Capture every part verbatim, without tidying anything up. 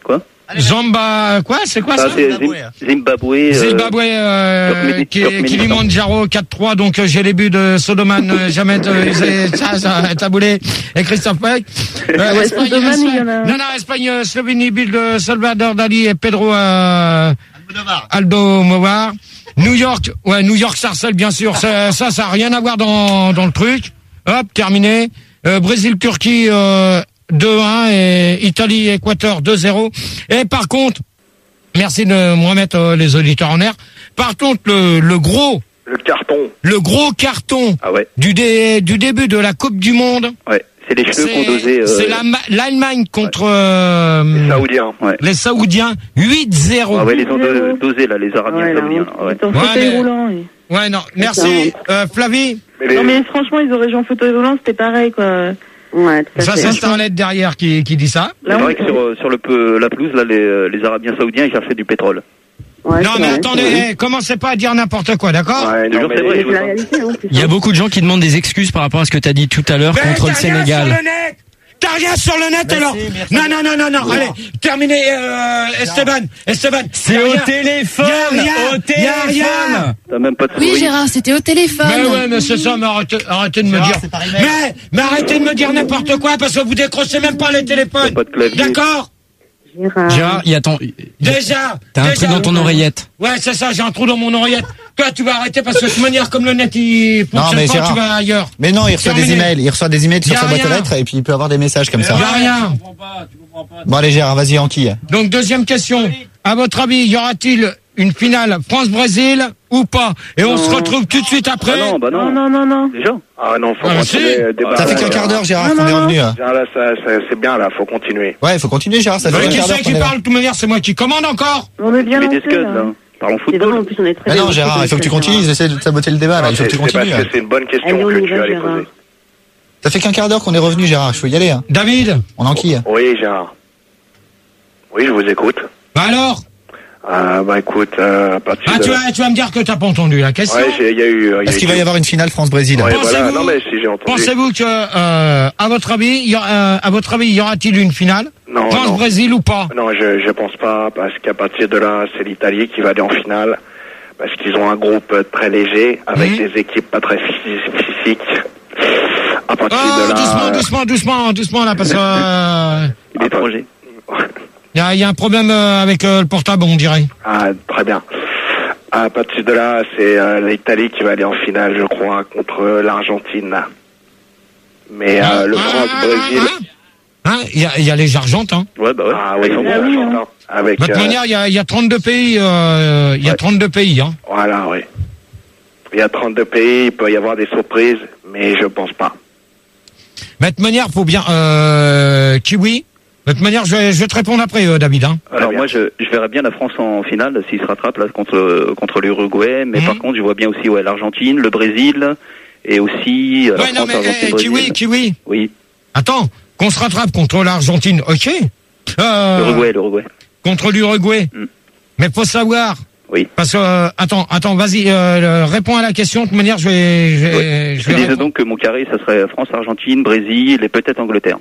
Quoi? Zamba, quoi? C'est quoi ah, ça? c'est Zimbabwe. Zimbabwe, euh, Kilimanjaro quatre trois, donc euh, j'ai les buts de Sodoman, euh, Jamet, euh, Taboulé et Christophe Peck. Euh, ouais, Espagne, Sodoman, Espagne, il y en a... non, non, Espagne, euh, Slovénie, but de Salvador Dali et Pedro euh, Aldo Movar. New York, ouais, New York Sarcelles, bien sûr, ça, ça, ça a rien à voir dans, dans le truc. Hop, terminé. Euh, Brésil, Turquie, euh, deux un et Italie, Équateur deux zéro. Et par contre, merci de me remettre euh, les auditeurs en air. Par contre, le, le gros, le carton, le gros carton ah ouais. du, dé, du début de la Coupe du Monde. Ouais, c'est les cheveux qu'on dosait. Euh... C'est la, l'Allemagne contre euh, les Saoudiens. Ouais. Les Saoudiens huit zéro. Ah ouais, les ont do- dosés là, les Arabiens ouais, saoudiens. Ouais, ouais. ouais, mais... roulant. Et... Ouais, non, merci. Euh, Flavie. Mais les... Non mais franchement, ils auraient joué en fauteuil roulant, c'était pareil quoi. Ouais, ça c'est Starlet derrière qui, qui dit ça. C'est vrai que sur, sur le peu, la pelouse, là, les, les Arabiens saoudiens, ils cherchaient du pétrole. Ouais, non mais vrai, attendez, hey, commencez pas à dire n'importe quoi, d'accord? Ouais, non, mais vrai, c'est la réalité, hein, il y a beaucoup de gens qui demandent des excuses par rapport à ce que tu as dit tout à l'heure mais contre le Sénégal. T'as rien sur le net alors? Non, non, non, non, non, allez, terminez, euh, Esteban, Esteban. C'est au téléphone, au téléphone. T'as même pas de souris. Oui, Gérard, c'était au téléphone. Mais ouais, mais c'est ça, mais arrêtez, arrêtez de me dire. Mais, mais arrêtez de me dire n'importe quoi parce que vous décrochez même pas les téléphones. Pas de clavier. D'accord? Gérard. Gérard, il y a ton... Déjà. T'as un déjà, truc dans ton oreillette. Ouais, c'est ça, j'ai un trou dans mon oreillette. Toi, tu vas arrêter parce que de toute manière, comme le net, il fonctionne pas, Gérard, tu vas ailleurs. Mais non, il reçoit Terminé. des emails, il reçoit des emails sur sa boîte aux lettres et puis il peut avoir des messages comme ça. Y a rien. Bon, allez, Gérard, vas-y, enquille. Donc, deuxième question. À votre avis, y aura-t-il une finale France-Brésil ou pas? Et on non. se retrouve tout de suite après. Ah non, bah non. Non, non, non, non. Déjà? Ah non, faut ah, continuer. si. Débat, Ça fait qu'un quart d'heure, Gérard, qu'on est revenu. Là, ça, ça, c'est bien, là, faut continuer. Ouais, il faut continuer, Gérard, ça fait Mais un qui quart d'heure c'est qu'on qui est là. parle? De toute manière, c'est moi qui commande encore. On est bien Tu mets lancé, des scuds, là. là. Parlons C'est football. bon, en plus, on est très Ah bien non, Gérard, il faut que tu continues, ils essaient de saboter le débat, là, il faut que tu C'est parce continues. que c'est une bonne question Allez, on que y tu va, allais Gérard. poser. Ça fait qu'un quart d'heure qu'on est revenu, Gérard, il faut y aller, hein. David. On enquille. Oui, Gérard. Oui, je vous écoute. Bah alors? Ah, bah écoute, euh, à partir Ah, de... tu vas, tu vas me dire que t'as pas entendu la question. Ouais, il y a eu... Est-ce qu'il va y avoir une finale France-Brésil? Ouais, Pensez-vous- voilà, non mais si j'ai entendu. Pensez-vous que, euh, à votre avis, y a, euh, à votre avis, y aura-t-il une finale? Non, France-Brésil ou pas? Non, je, je pense pas, parce qu'à partir de là, c'est l'Italie qui va aller en finale, parce qu'ils ont un groupe très léger, avec Mmh. des équipes pas très phys- physiques. À partir Oh, de là... doucement, doucement, doucement, doucement, là, parce que, euh, Il est étranger. y a, y a un problème euh, avec euh, le portable, on dirait. Ah, très bien. À partir de là, c'est euh, l'Italie qui va aller en finale, je crois, contre l'Argentine. Mais euh, le France-Brésil... Hein? Il y a, y a les Argentins. Ouais, bah ouais. Ah oui, Ils sont les bons. Argentins. Avec, De toute euh, manière, il y a, y a trente-deux pays, euh, il y a Ouais. trente-deux pays, hein. Voilà, oui. Il y a trente-deux pays, il peut y avoir des surprises, mais je pense pas. Mais de toute manière, faut bien, euh, Kiwi. De toute manière, je vais, je vais te répondre après, euh, David, hein. Alors bien. moi, je, je verrais bien la France en finale s'il se rattrape là contre contre l'Uruguay, mais Mhm. par contre, je vois bien aussi ouais l'Argentine, le Brésil et aussi euh, la Ouais, non, France, mais, Argentine, eh, Brésil. Kiwi, Kiwi. Oui, Attends, qu'on se rattrape contre l'Argentine, ok. Euh, l'Uruguay, l'Uruguay. Contre l'Uruguay. Mm. Mais faut savoir. Oui. Parce que, euh, attends, attends, vas-y, euh, réponds à la question. De toute manière, je vais, je vais, Ouais. je Je vais disais répondre. donc que mon carré, ça serait France, Argentine, Brésil et peut-être Angleterre.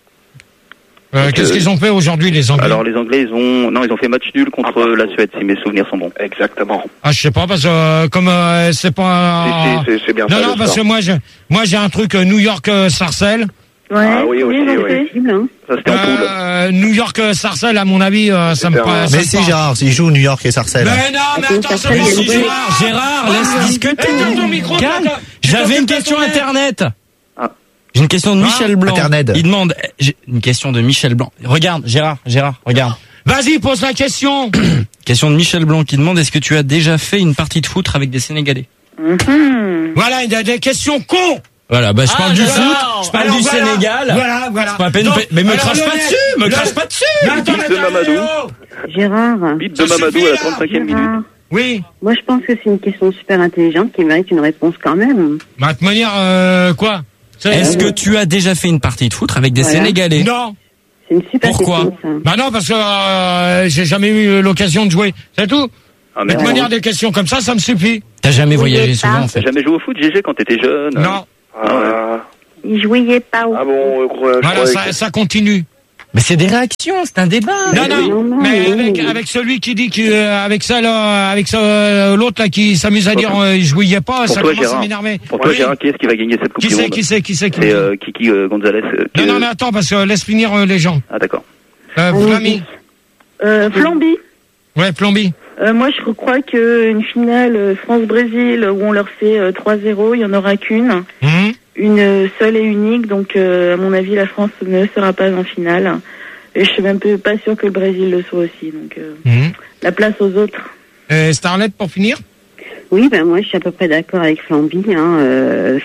Euh, donc, Qu'est-ce euh, qu'ils ont fait aujourd'hui, les Anglais? Alors les Anglais, ils ont non, ils ont fait match nul contre la Suède, si mes souvenirs sont bons. Exactement. Ah, je sais pas, parce que, euh, comme, euh, c'est pas... Si, si, c'est- c'est bien Non, ça, non, le parce score. que moi, je, moi, j'ai un truc, euh, New York, euh, Sarcelles. Ouais, Ah oui, aussi, donc oui. c'est possible, hein. Ça c'était en poule. Euh, New York, euh, Sarcelles, à mon avis, euh, ça me C'était un- paraît... ça Mais me si, paraît- Gérard, s'il joue New York et Sarcelles. Mais non, mais Attends, attends, ça Sarcelles, me il y a suffit. une Gérard, Gérard, laisse Ah, discuter. éteins ton micro, Calme. toi, toi. J'avais une T'as question ton nez. internet. Ah. J'ai une question de Michel Blanc. Internet. Il demande, eh, j'ai une question de Michel Blanc. Regarde, Gérard, Gérard, regarde. Vas-y, pose la question. Question de Michel Blanc qui demande, est-ce que tu as déjà fait une partie de foot avec des Sénégalais? Mhm. Voilà, il y a des questions cons. Voilà, bah je parle Ah, du voilà. foot, je parle Alors, du voilà. Sénégal. Voilà, voilà. C'est pas à peine, Donc, mais me alors, crache le pas net- dessus, me le- crache pas dessus. Mais attends, Bite de attends, Mamadou. oh. Gérard. Bite Ça de Mamadou suffit, à la là. trente-cinquième minute. Gérard. Oui. Moi, je pense que c'est une question super intelligente qui mérite une réponse quand même. Bah, de toute manière, euh, quoi? C'est- Est-ce que tu as déjà fait une partie de foot avec des Voilà. Sénégalais? Non. C'est une super Pourquoi question, ça. Bah non, parce que euh, j'ai jamais eu l'occasion de jouer. C'est tout. Ah, Mais de mais toute manière, des questions comme ça, ça me suffit. T'as jamais Oui, voyagé mais souvent pas. en T'as fait. jamais joué au foot, G G, quand t'étais jeune? Non. Ah, Il jouait pas au ah bon, je crois- je Voilà, croyais ça, que- ça continue. Mais c'est des réactions, c'est un débat. Non, non, non, non, mais non, avec, non. avec celui qui dit que, euh, avec ça, là, avec ça, euh, l'autre, là, qui s'amuse à dire, euh, il jououillait pas, Pour ça toi, commence à Gérard. m'énerver. Pour toi, Oui. Gérard, qui est-ce qui va gagner cette Coupe Qui du c'est, Monde? qui c'est, qui c'est, qui C'est euh, Kiki euh, Gonzalez. euh, qui, Non, non, euh, mais attends, parce que laisse finir euh, les gens. Ah, d'accord. Euh, Allez-y. Flamy. Euh, Flamby. Ouais, Plomby. Euh, moi, je crois qu'une finale euh, France-Brésil où on leur fait euh, trois zéro, il n'y en aura qu'une. Hum. Une seule et unique. Donc, euh, à mon avis, la France ne sera pas en finale. Et je suis même peu- pas sûre que le Brésil le soit aussi. Donc, euh, Hum. la place aux autres. Euh, Starlet, pour finir. Oui, ben moi je suis à peu près d'accord avec Flamby. Hein. Euh,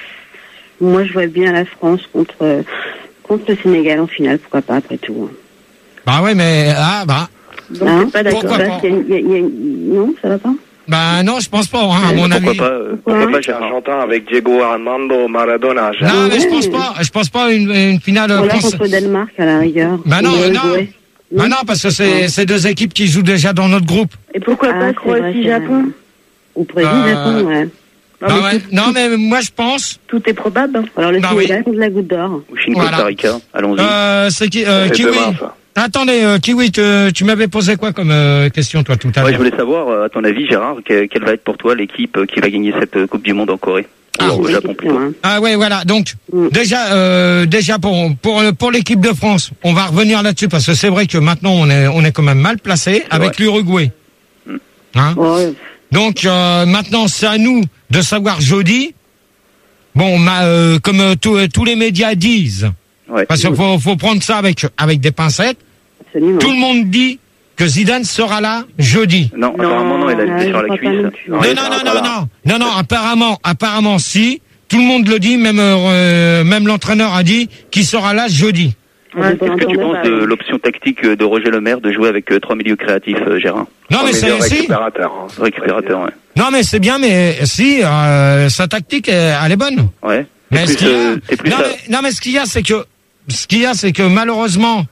moi je vois bien la France contre euh, contre le Sénégal en finale, pourquoi pas après tout. Hein. Bah ouais, mais, ah, bah. Donc, Hein t'es pas d'accord. Pourquoi Parce pas qu'il y a- il y a- il y a une- Non, ça va pas. Bah non, je pense pas, hein, à mon Pourquoi avis. pas, euh, pourquoi pas, Gérard? Argentin avec Diego Armando Maradona. Non, mais je pense pas, je pense pas une, une finale Voilà France. contre le Danemark à la rigueur. Bah non, Ou non. l'Uruguay. Bah non, parce que c'est, c'est deux équipes qui jouent déjà dans notre groupe. Et pourquoi Ah, pas c'est vrai, c'est Croatie-Japon? vrai. Ou Brésil, Euh, Japon, ouais. Non, Ah mais ouais. tout, Non, mais moi je pense. tout est probable. hein. Alors le Bah Sénégal oui. contre la Goutte d'Or. Ou Chine, Voilà. Costa Rica. Allons-y. Euh, c'est qui, euh, C'est Kiwi. demain, ça. Attendez, euh, Kiwi, tu, tu m'avais posé quoi comme euh, question toi tout à l'heure? Ouais, je voulais savoir, euh, à ton avis, Gérard, que- quelle va être pour toi l'équipe euh, qui va gagner cette euh, Coupe du Monde en Corée? Ah, Ou au Bonne Japon question, plutôt. hein. Ah ouais, voilà. Donc Mm. déjà, euh, déjà pour pour pour l'équipe de France, on va revenir là-dessus parce que c'est vrai que maintenant on est on est quand même mal placé avec vrai. l'Uruguay. Mm. Hein? Ouais. Donc euh, maintenant c'est à nous de savoir jeudi. Bon, ma, euh, comme euh, tous euh, tous les médias disent, Ouais. parce qu'il faut faut prendre ça avec avec des pincettes. Absolument. Tout le monde dit que Zidane sera là jeudi. Non, apparemment, non, il a Ah, été sur je la crois pas non cuisse. plus. Non, il non, sera non, pas non, là. non, non, non, apparemment, apparemment, si. Tout le monde le dit, même, euh, même l'entraîneur a dit qu'il sera là jeudi. Ouais, Qu'est-ce Qu'est-ce que tu pas penses mal. de l'option tactique euh, de Roger Lemaire de jouer avec euh, trois milieux créatifs, euh, Gérard? Non, mais c'est, si. récupérateur. hein. Récupérateur, ouais. Non, mais c'est bien, mais si, euh, sa tactique, elle, elle est bonne. Ouais. Mais T'es ce plus, qu'il y a, euh, t'es plus non, à- mais, non, mais ce qu'il y a, c'est que, ce qu'il y a, c'est que malheureusement,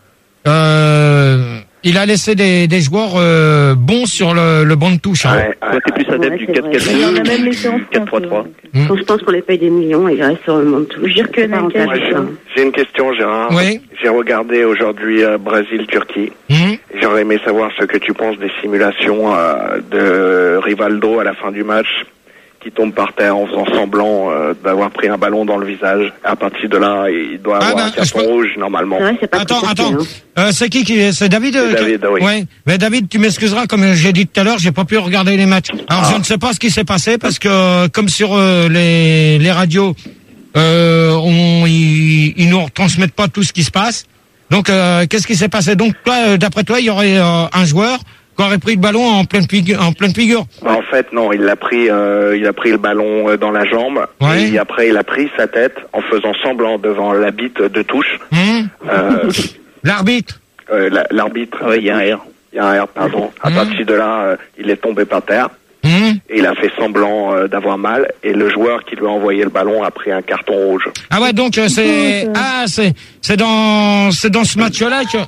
euh, il a laissé des, des joueurs euh, bons sur le, le banc de touche. Hein. Ouais, Toi, t'es plus adepte Ouais, du c'est quatre vrai. quatre Il y en a deux même ou laissé en du quatre trois France, trois? euh, Quand je pense qu'on les paye des millions, ils restent sur le monde tout. Je dire que Pas Naka, rentable, je ça. sais. J'ai une question, Gérard. Oui. J'ai regardé aujourd'hui euh, Brésil-Turquie. Hum. J'aurais aimé savoir ce que tu penses des simulations euh, de Rivaldo à la fin du match, qui tombe par terre en faisant semblant euh, d'avoir pris un ballon dans le visage. À partir de là, il doit Ah avoir ben, un carton je peux- rouge normalement. C'est vrai, c'est pas Attends, très attends. facile, hein. Euh, c'est qui qui c'est David euh, C'est qui- David, oui. Ouais. Mais David, tu m'excuseras, comme j'ai dit tout à l'heure, j'ai pas pu regarder les matchs. Alors Ah. je ne sais pas ce qui s'est passé parce que euh, comme sur euh, les les radios, euh, on ils, ils nous retransmettent pas tout ce qui se passe. Donc euh, qu'est-ce qui s'est passé? Donc toi, euh, d'après toi, il y aurait euh, un joueur qui aurait pris le ballon en pleine figure, en pleine figure. En fait, non, il a pris, euh, il a pris le ballon euh, dans la jambe. Ouais. Et après, il a pris sa tête en faisant semblant devant la bite de touche. Hum. Euh, L'arbitre. euh, la- L'arbitre. Ah ouais, il y a un R. Il y a un R, pardon. À Mhm. partir de là, euh, il est tombé par terre. Hum. Et il a fait semblant euh, d'avoir mal. Et le joueur qui lui a envoyé le ballon a pris un carton rouge. Ah ouais, donc euh, c'est ah c'est c'est dans c'est dans ce match-là que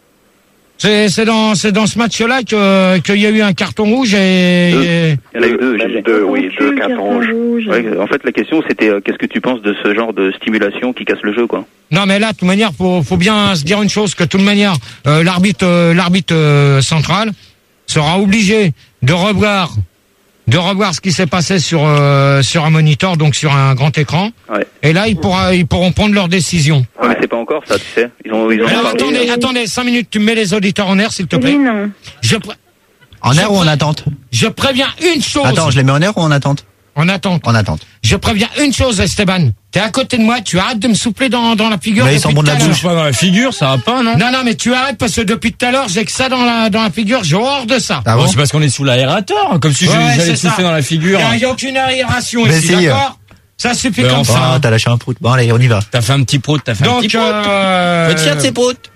c'est c'est dans c'est dans ce match-là que qu'il y a eu un carton rouge et, Deux. et- Il y en a eu deux, Même Gégé. deux, oui, deux Carton cartons rouges. rouge. Ouais, en fait, la question, c'était euh, qu'est-ce que tu penses de ce genre de stimulation qui casse le jeu, quoi? non mais là de toute manière faut faut bien se dire une chose que de toute manière euh, l'arbitre euh, l'arbitre euh, central sera obligé de revoir de revoir ce qui s'est passé sur euh, sur un moniteur, donc sur un grand écran, Ouais. et là ils pourra ils pourront prendre leur décision. Ouais, mais c'est pas encore ça, tu sais. Ils ont, ils ont Alors parlé. attendez euh, attendez cinq minutes, tu mets les auditeurs en air s'il te plaît. Céline, Je pré- En Je air ou en pré- attente? je préviens une chose. Attends, je les mets en air ou en attente? En attente. En attente. Je préviens une chose, Esteban. T'es à côté de moi, tu arrêtes de me souffler dans, dans la figure. Mais ils depuis sont bons de tout la à l'heure. bouche. Pas dans la figure, ça va pas, non? Non, non, mais tu arrêtes parce que depuis tout à l'heure, j'ai que ça dans la, dans la figure, j'ai horreur de ça. Ah Bon, bon? c'est parce qu'on est sous l'aérateur, comme si je- Ouais, j'allais c'est te souffler ça. dans la figure. Il n'y a aucune aération Mais ici, si. d'accord? Ça suffit Mais comme enfin, ça. Ah, t'as lâché un prout. Bon, allez, on y va. T'as fait un petit prout, t'as fait un petit Donc, prout. euh... Faut être fier de ses proutes.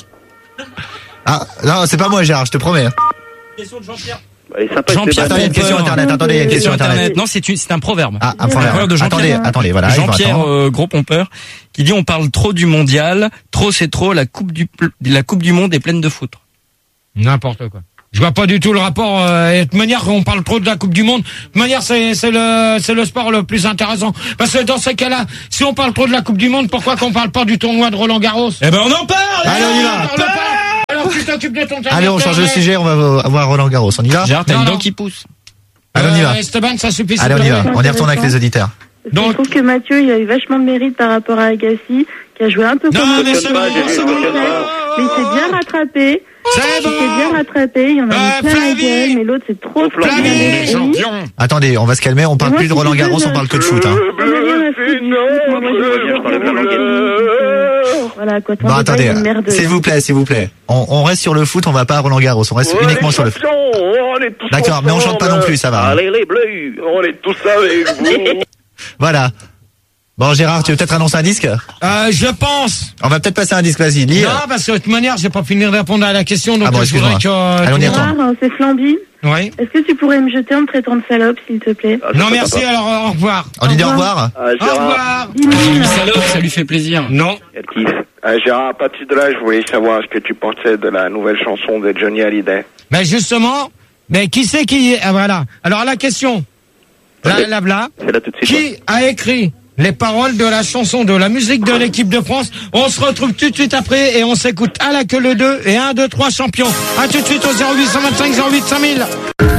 Ah, non, c'est pas moi, Gérard, je te promets. Question de Jean-Pierre. Elle est sympa, Jean-Pierre, Esteban. Attends, il y a une question Pompeur. internet. Attendez, il y a une question Question internet. internet. Non, c'est une- c'est un proverbe. Ah, un Un proverbe. proverbe de Jean-Pierre. Attendez, attendez, voilà. ils vont Jean-Pierre, attendre. euh, gros pompeur, qui dit on parle trop du mondial, trop c'est trop, la coupe du pl- la coupe du monde est pleine de foutre. N'importe quoi. Je vois pas du tout le rapport. Euh, et de toute manière, on parle trop de la Coupe du Monde. De toute manière, c'est, c'est le, c'est le sport le plus intéressant. Parce que dans ces cas-là, si on parle trop de la Coupe du Monde, pourquoi qu'on parle pas du tournoi de Roland Garros? Eh ben, on en parle! Allez, on y va. On en parle. Alors, tu t'occupes de ton Allez, on change de sujet, on va avoir Roland Garros. On y va? Gérard, t'as Non, une non. dent qui pousse. Allez, on y va. Euh, Esteban, ça suffit. Allez, on y va. plaît. On y retourne avec les auditeurs. Donc- Je trouve que Mathieu, il a eu vachement de mérite par rapport à Agassi, qui a joué un peu Non, comme mais un c'est bon, c'est bon. mais il s'est bien rattrapé. C'est Il s'est bien bon. rattrapé, il y en a Euh, mis plein la Flavie. gueule, mais l'autre c'est trop trop Flavie, bien Flavie, écrit. champion. Attendez, on va se calmer, on parle Moi, plus de si Roland tu Garros, veux, on parle que de foot, hein. J'en ai rien à foutre du foot, moi, moi, je veux Je parlais jouer de la au langue. Voilà, quoi, Bon, t'en attendez, une merde. s'il vous plaît, s'il vous plaît. On, on reste sur le foot, on va pas à Roland Garros, on reste uniquement sur le foot. D'accord, mais on chante pas non plus, ça va. Allez les bleus, on est tous avec vous. Voilà. Bon, Gérard, tu veux peut-être annoncer un disque? Euh, je pense. On va peut-être passer un disque, vas-y, lis. Non, parce que de toute manière, j'ai pas fini de répondre à la question, donc Ah bon, euh, je voudrais excuse-moi. que. Allez, on y tu- retourne. Gérard, c'est Flamby. Oui. Est-ce que tu pourrais me jeter en me traitant de salope, s'il te plaît? Ah, ça Non, fait merci, pas. alors euh, au revoir. On dit au Au revoir? Ah, Au Gérard, revoir. Dis-moi. Salope, ça lui fait plaisir. Non. Quel kiff. ah, Gérard, à partir de là, je voulais savoir ce que tu pensais de la nouvelle chanson de Johnny Hallyday. Mais justement, mais qui c'est qui est. Ah, voilà. Alors la question. Là, là, là. C'est là tout de suite. Qui a écrit les paroles de la chanson de la musique de l'équipe de France? On se retrouve tout de suite après et on s'écoute à la queue le deux et un, deux, trois champions. À tout de suite au zéro huit cent vingt-cinq zéro huit cinq mille.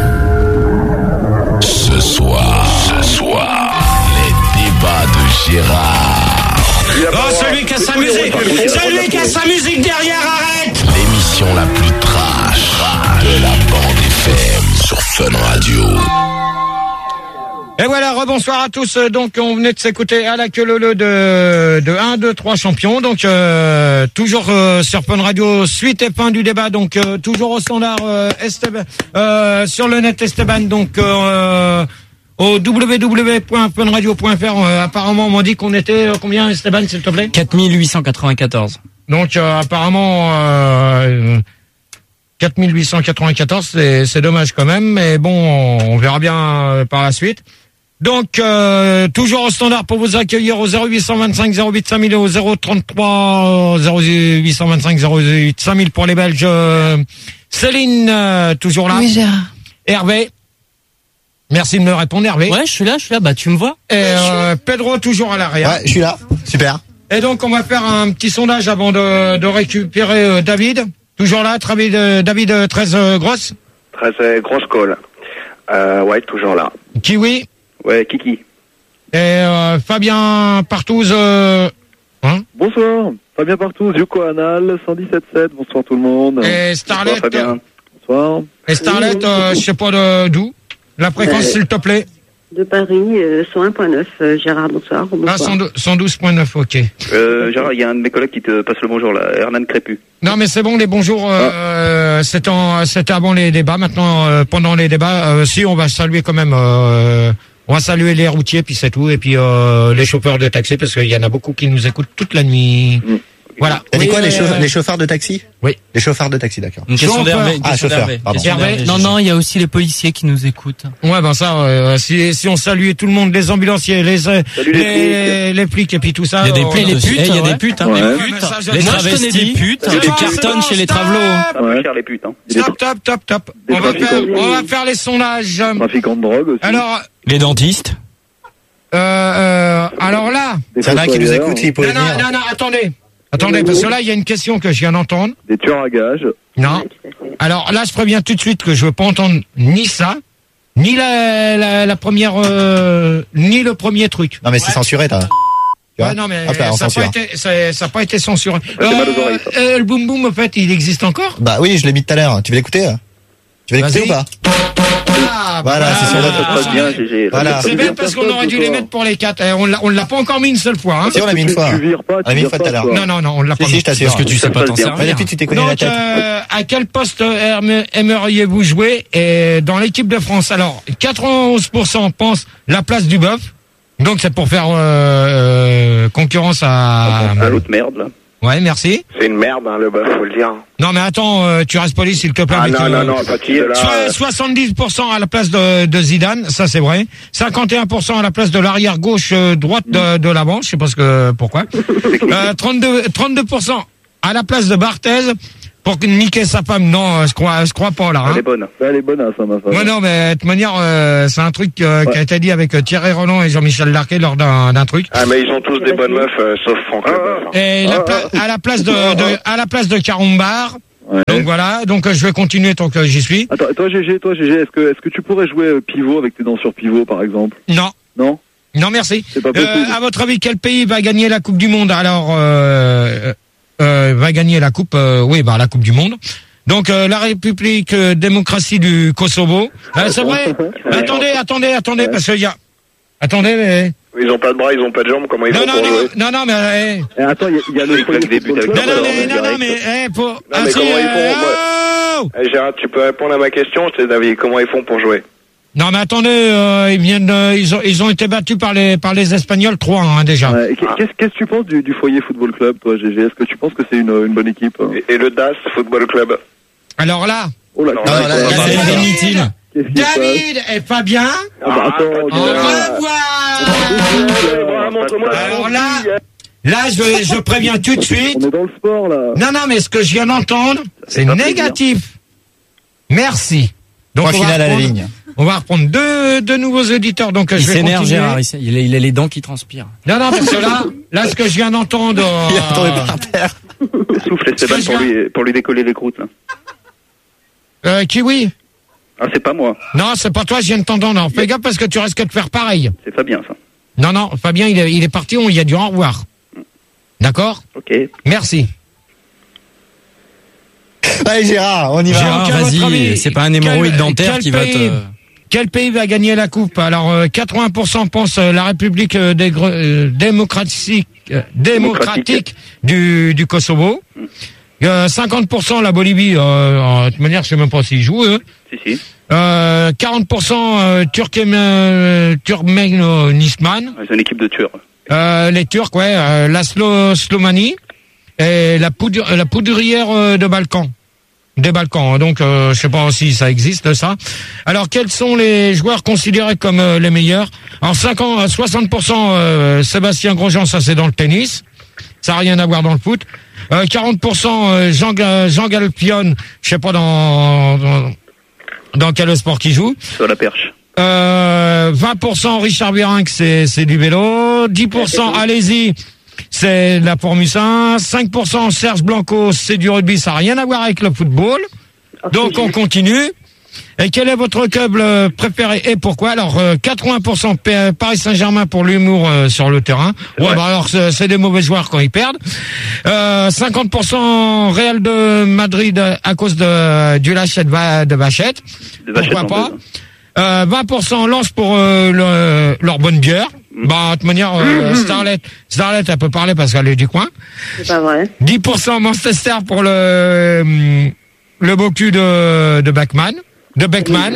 Ce soir, ce soir, les débats de Gérard. Oh, celui qui a sa musique. Celui qui a sa musique derrière, arrête. L'émission la plus trash de la bande F M sur Fun Radio. Et voilà, rebonsoir à tous. Donc, on venait de s'écouter à la queue le le de, de un, deux, trois champions. Donc, euh, toujours euh, sur Fun Radio, suite et fin du débat. Donc, euh, toujours au standard euh, Esteban, euh, sur le net Esteban. Donc, euh, au w w w point fun radio point f r. Euh, apparemment, on m'a dit qu'on était euh, combien, Esteban, s'il te plaît? quatre mille huit cent quatre-vingt-quatorze. Donc, euh, apparemment, euh, quatre mille huit cent quatre-vingt-quatorze, c'est, c'est dommage quand même. Mais bon, on, on verra bien euh, par la suite. Donc, euh, toujours au standard pour vous accueillir au zéro huit cent vingt-cinq zéro huit cinq mille et au zéro trente-trois zéro huit cent vingt-cinq zéro huit cinq mille pour les Belges. Euh, Céline, euh, toujours là. Oui, Gérard. Hervé. Merci de me répondre, Hervé. Ouais, je suis là, je suis là. Bah, tu me vois? Et euh, Pedro, toujours à l'arrière. Ouais, je suis là. Super. Et donc, on va faire un petit sondage avant de, de récupérer euh, David. Toujours là, David, euh, David euh, treize euh, grosses. Très euh, grosse call. Euh, ouais, toujours là. Kiwi. Ouais, Kiki. Et euh, Fabien Partouze. Euh, hein Bonsoir, Fabien Partouze, Yoko Anal, cent dix-sept sept, bonsoir tout le monde. Et Starlet. Bonsoir, Fabien. Bonsoir. Et Starlet, euh, je sais pas de- d'où. La fréquence, Euh, s'il te plaît. De Paris, euh, cent un point neuf. Euh, Gérard, bonsoir. bonsoir. Ah, cent douze cent douze point neuf, ok. Euh, Gérard, il y a un de mes collègues qui te passe le bonjour là, Hernan Crépu. Non, mais c'est bon, les bonjours, euh, c'était en- c'était avant les débats. Maintenant, euh, pendant les débats, euh, si, on va saluer quand même, euh, on va saluer les routiers, puis c'est tout. Et puis euh, les chauffeurs de taxi, parce qu'il y en a beaucoup qui nous écoutent toute la nuit. Mm. Voilà. T'as dit Oui, quoi, les, euh, chauff- les chauffeurs de taxi? Oui. Les chauffeurs de taxi, d'accord. Une question Chauffeur. d'Hervé. une Ah, question chauffeur, d'Hervé. pardon. Question Hervé, d'Hervé, non, Gigi. non, il y a aussi les policiers qui nous écoutent. Ouais, ben ça, euh, si, si on saluait tout le monde, les ambulanciers, les, euh, Salut les les, les flics et puis tout ça. Il y a des on- putes, les aussi. putes, Eh, il y a ouais. des putes, hein. Ouais. Les Ouais, putes, mais ça, je- les Moi, je connais travestis. des putes. C'est Tu bon, cartonnes c'est chez les bon, travelots. stop. Ça Ouais. peut cher les putes, hein. Stop, top, top, top. Des On va faire, trafiquants. on va faire les sondages. Trafiquants de drogue aussi. Alors, Les dentistes. euh, euh, alors là, des S'il y en a un qui nous fossoyeurs, écoute, il peut non, non, venir. non, non, attendez. Attendez, parce que là, il y a une question que je viens d'entendre. des tueurs à gages. Non. Ouais, tout à fait. Alors là, je préviens tout de suite que je veux pas entendre ni ça, ni la, la, la première, euh, ni le premier truc. Non, mais c'est censuré, t'as. Tu vois Ouais, non, mais Hop là, on ça n'a pas censure. été, ça, ça a pas été censuré. c'est mal aux oreilles, ça. euh, le boom boom, en fait, il existe encore? Bah oui, je l'ai mis tout à l'heure. Tu veux l'écouter? hein Tu veux l'écouter Vas-y. ou pas? Ah, Voilà, c'est sur Ça notre- se passe bien, G G. Voilà. C'est bien parce qu'on aurait dû les mettre pour les quatre. Eh, On l'a, on l'a pas encore mis une seule fois, hein. Si, on l'a mis une Tu- fois. Tu vires pas, On l'a tu mis une vires fois pas, tout à l'heure. toi. Non, non, non, on l'a pas Si, mis. si, je t'assure. Parce que tu Ça sais se pas passe t'en bien. Ouais, servir. depuis, tu t'es connu la Donc, tête. euh, à quel poste aime- aimeriez-vous jouer et dans l'équipe de France? Alors, quatre-vingt-onze pour cent pensent la place du bœuf. Donc, c'est pour faire euh, euh, concurrence à... À l'autre merde, là. Ouais, merci. C'est une merde, hein, le bœuf, faut le dire. Non, mais attends, euh, tu restes poli, s'il te plaît. Ah avec, non, euh, non, non, à partir de là. Soit- euh, soixante-dix pour cent à la place de, de Zidane, ça c'est vrai. cinquante et un pour cent à la place de l'arrière gauche euh, droite de, de l'avant, je sais pas ce que pourquoi. Euh, trente-deux, trente-deux pour cent à la place de Barthez. pour niquer sa femme. Non, je crois, je crois pas là. Hein. Elle est bonne. Elle est bonne, ça, ma femme. Ouais, non, mais de toute manière, euh, c'est un truc euh, ouais. qui a été dit avec Thierry Roland et Jean-Michel Larquet lors d'un, d'un truc. Ah, mais ils ont tous des bonnes meufs, euh, sauf Franck ah, Leboeuf. Et ah, la pla- à la place de, de à la place de Carombar. Ouais. Donc voilà, donc euh, je vais continuer tant que j'y suis. Attends, toi G G, toi G G, est-ce que est-ce que tu pourrais jouer euh, pivot avec tes dents sur pivot par exemple? Non. Non. Non, merci. C'est pas possible. Euh, à votre avis, quel pays va gagner la Coupe du Monde? Alors, euh, euh, va gagner la Coupe, euh, oui, bah la Coupe du Monde. Donc euh, la République euh, démocratie du Kosovo. Euh, c'est vrai. attendez, attendez, attendez, ouais. parce qu'il y a. Attendez, mais. Ils ont pas de bras, ils ont pas de jambes, comment ils non, font non, pour non, jouer non, non, mais. Eh, attends, il y, y a le foyer début avec non, non, mais, non, non, mais, eh, pour. Non, mais comment ils font oh eh, Gérard, tu peux répondre à ma question, c'est David, comment ils font pour jouer? Non, mais attendez, euh, ils viennent, euh, ils ont, ils ont été battus par les, par les Espagnols trois hein, déjà. Ouais, qu'est-ce, qu'est-ce que tu penses du, du foyer football club, toi, G G? Est-ce que tu penses que c'est une, une bonne équipe? Et, et le D A S football club? Alors là. Oh là, non, là, là, là, là, là David, David et Fabien. Ah bah attends, au revoir. Alors là, là, je, je préviens tout de suite. On est dans le sport là. Non, non, mais ce que je viens d'entendre, c'est négatif. Merci. Donc on va, reprendre, à la ligne. on va reprendre deux, deux nouveaux auditeurs. Donc il je vais s'énerve, continuer. Gérard. Il a, il a les dents qui transpirent. Non, non, parce que là, là, ce que je viens d'entendre. Il a tombé par terre. Souffle Esteban pour lui, pour lui décoller les croûtes là. Euh, Kiwi. Ah, c'est pas moi. Non, c'est pas toi, je viens de t'entendre. Fais gaffe parce que tu risques de faire pareil. C'est Fabien, ça. Non, non, Fabien, il est, il est parti, on y a du au revoir. D'accord? Ok. Merci. Allez, Gérard, on y va. Gérard, vas-y, avis, c'est pas un hémorroïde quel, dentaire quel qui pays, va te... Quel pays va gagner la coupe? Alors, euh, quatre-vingts pour cent pensent euh, la République euh, des, euh, démocratique, euh, démocratique du, du Kosovo. Mm. Euh, cinquante pour cent la Bolivie, euh, de toute manière, je sais même pas s'ils jouent, eux. Si, si. Euh, quarante pour cent euh, Turkmen, Turkménistan. C'est une équipe de Turcs. Euh, les Turcs, ouais, euh, la Slo- Slomanie et la, poudre, la poudrière euh, de Balkan. Des Balkans, donc euh, je sais pas si ça existe ça. Alors quels sont les joueurs considérés comme euh, les meilleurs? Alors cinquante, soixante pour cent euh, Sébastien Grosjean, ça c'est dans le tennis, ça n'a rien à voir dans le foot. Euh, quarante pour cent euh, Jean, Jean Galpion, je sais pas dans, dans dans quel sport qu'il joue. Sur la perche. Euh, vingt pour cent Richard Virenque, c'est c'est du vélo. dix pour cent allez-y. C'est de la Formule un, cinq pour cent Serge Blanco, c'est du rugby, ça n'a rien à voir avec le football. Donc on continue. Et quel est votre club préféré et pourquoi? Alors euh, quatre-vingts pour cent Paris Saint-Germain pour l'humour euh, sur le terrain. Ouais, ouais. Bah alors c'est, c'est des mauvais joueurs quand ils perdent. Euh, cinquante pour cent Real de Madrid à cause de du lâcher de, de Vachette. De Vachette pourquoi pas? Euh, vingt pour cent Lens pour euh, le, leur bonne bière. Bah, de toute manière, euh, Starlet, Starlet, elle peut parler parce qu'elle est du coin. C'est pas vrai. dix pour cent Manchester pour le, le beau cul de, de Beckman, de Beckman.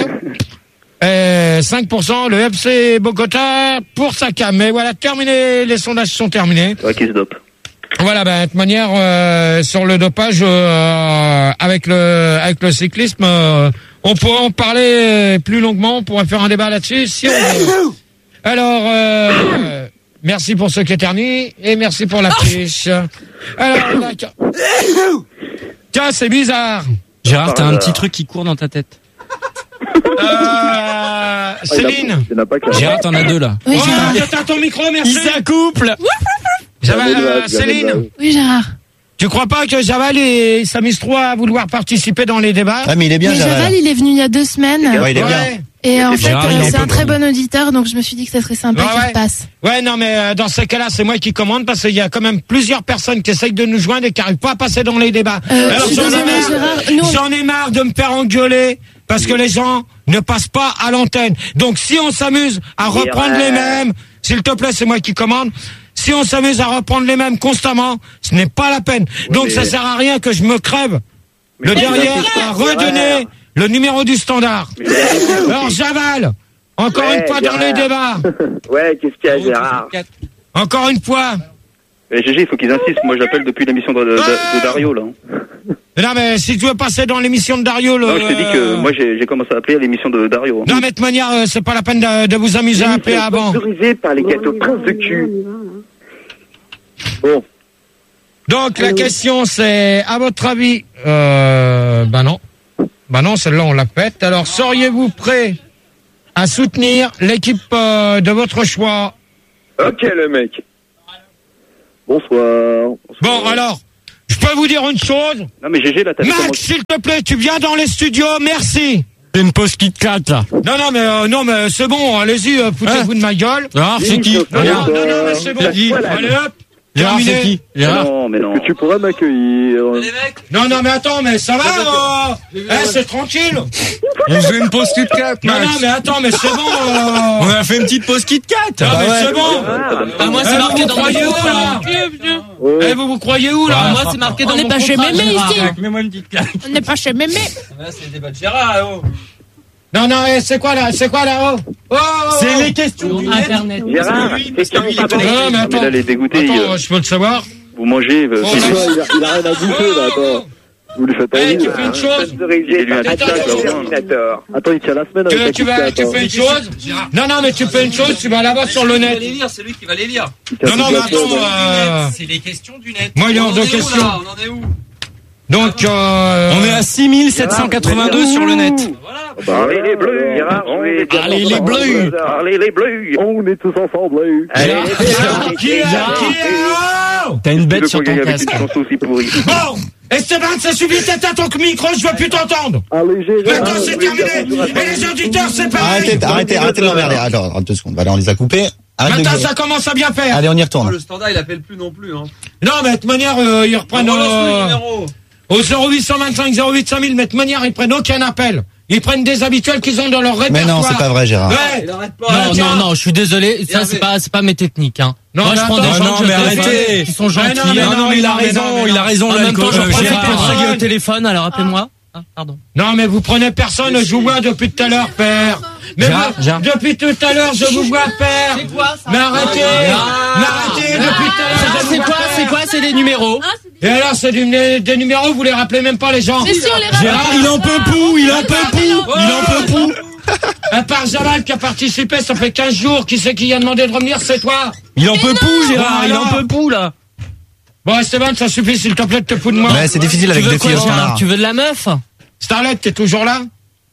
Et cinq pour cent le F C Bogota pour Saka. Mais voilà, terminé, les sondages sont terminés. Ouais, qui se dope. Voilà, bah, de toute manière, euh, sur le dopage, euh, avec le, avec le cyclisme, euh, on pourrait en parler plus longuement, on pourrait faire un débat là-dessus si on veut. Alors, euh, merci pour ceux qui éternuent et merci pour la fiche. Alors, là, tiens, c'est bizarre. Gérard, t'as un petit truc qui court dans ta tête. Euh, Céline. Gérard, t'en as deux là. Oui, oh, t'as ton micro, merci. Il s'accouple. Javal, euh, Céline. Oui, Gérard. Tu crois pas que Javal et s'amuse trop à vouloir participer dans les débats? Ah, mais il est bien, mais Javal. Javal, il est venu il y a deux semaines. Ouais, il est bien. Et en fait, Gérard, euh, c'est un très bon auditeur, donc je me suis dit que ça serait sympa ouais, qu'il ouais. passe. Ouais, non, mais euh, dans ces cas-là, c'est moi qui commande parce qu'il y a quand même plusieurs personnes qui essayent de nous joindre et qui n'arrivent pas à passer dans les débats. Euh, Alors, j'en, ai marre, Gérard, nous... j'en ai marre de me faire engueuler parce que les gens ne passent pas à l'antenne. Donc, si on s'amuse à reprendre les mêmes, s'il te plaît, c'est moi qui commande. Si on s'amuse à reprendre les mêmes constamment, ce n'est pas la peine. Donc, mais... ça sert à rien que je me crève mais le derrière à redonner ouais. le numéro du standard. Alors, Javal. Encore ouais, une fois Gérard. Dans les débats. Ouais, qu'est-ce qu'il y a, Gérard? Encore une fois. Eh, G G, il faut qu'ils insistent. Moi, j'appelle depuis l'émission de, de, de, de Dario, là. Non, mais si tu veux passer dans l'émission de Dario, le... Non, je t'ai dit que moi, j'ai, j'ai commencé à appeler à l'émission de Dario. Non, mais de toute manière, c'est pas la peine de, de vous amuser à appeler avant. Autorisé par les gâteaux prince de cul. Bon. Donc la question c'est, à votre avis, euh, bah non, bah non, celle-là on l'a faite. Alors seriez-vous prêt à soutenir l'équipe euh, de votre choix? Ok le mec. Bonsoir. Bon alors, je peux vous dire une chose. Non mais G G là t'as Max, comment... s'il te plaît, tu viens dans les studios, merci. C'est une pause Kit Kat là. Non non mais euh, non mais c'est bon, allez-y, euh, foutez-vous Hein de ma gueule. Ah, c'est qui? Non non non, non mais c'est bon. Allez hop. Gérard, c'est qui? Gérard. Non mais non. Est-ce que tu pourrais m'accueillir? Non non mais attends, mais ça va euh... eh, c'est tranquille. On fait une pause Kit Kat, Non Max. non mais attends, mais c'est bon. Euh... On a fait une petite pause Kit Kat. Non Bah mais ouais. c'est bon. Ah, moi, c'est Eh, marqué vous dans vous croyez mon où là? Ouais. Eh, vous vous croyez où là? Ah, moi, c'est marqué dans On mon n'est pas chez contrat, Mémé Gérard. ici. Mets-moi une petite claque. On n'est pas chez Mémé. Là, c'est le débat de Gérard, oh. Non non, eh, c'est quoi là? C'est quoi là? Oh, oh, oh. C'est les questions du net. Internet. Gérard, c'est qui Non mais Non mais attends. là les dégoûtés, Attends, euh, je peux le savoir. vous mangez... euh, Oh, c'est- là. Il a, il a rien à bouffer là, attends. Vous lui faites Eh, envie tu là. fais une chose. autorisé par Attends, le attends, Terminator. Attends, il tient la semaine avec Tu, la tu, vas, Kit tu Kat, fais hein. une chose. Non non, mais tu fais une chose. Tu vas là-bas sur le net. lire, c'est lui qui va les lire. Il tient Non non, toute mais la attends. semaine, hein. euh, C'est les questions du net. Moi, il est hors On de en est où, question. là On en est où? Donc, euh, On est à six mille sept cent quatre-vingt-deux sur le net. Bah, Allez les bleus, Gérard, on je est vais dire Allez, mon les nom. bleus. Allez les bleus. on est tous ensemble là. Allez, Gérard, les bleus. qui est Gérard. qui est oh T'as une Tu bête veux sur qu'on ton gagne avec casque. une chanson aussi pourrie. Bon, Esteban, ça suffit, t'éteins ton micro, je veux plus t'entendre. Allez, Gérard. Maintenant, c'est terminé. Et les auditeurs, c'est pareil. Arrêtez, arrêtez, arrêtez de m'emmerder. Attends, attends deux secondes. Allez, on les a coupés. Arrête de Maintenant, gueuler. ça commence à bien faire. Allez, on y retourne. standard, il appelle plus non plus. Hein. Non, mais de toute manière, euh, ils reprennent euh, au zéro huit cent vingt-cinq zéro huit cinq mille, mais de toute manière, ils prennent aucun appel. Ils prennent des habituels qu'ils ont dans leur répertoire. Mais non, c'est pas vrai, Gérard. Ouais. Non, non, non, je suis désolé, ça c'est pas, c'est pas mes techniques, hein. Non, Moi, mais je prends attends, des gens non, que je mais téléphone, arrêtez. qui sont gentils. Mais non, mais Non, non, mais il a raison, il a raison, En même temps, je l'alcool, prends des Gérard. personnes au téléphone, alors appelez-moi. Ah, pardon. Non, mais vous prenez personne, je vous vois depuis tout à l'heure, père. Mais Gérard, vous- Gérard. depuis tout à l'heure, je vous vois faire. C'est quoi, ça? Mais arrêtez, mais arrêtez, depuis tout à l'heure, Ça, je vous c'est vois quoi, faire. c'est quoi, c'est des numéros? Et alors, c'est du- des numéros, vous les rappelez même pas, les gens. Mais si, on les rappelle. Gérard, il en peut pou, il en peut pou, il en peut pou. À part Jamal qui a participé, ça fait quinze jours, qui c'est qui a demandé de revenir, c'est toi. Il en peut pou, Gérard, il en Voilà. peut pou, là. Bon, Esteban, ça suffit, s'il te plaît, de te fous de moi. Mais c'est difficile Tu avec veux deux quoi, filles au Gérard? standard. Tu veux de la meuf? Starlet, t'es toujours là?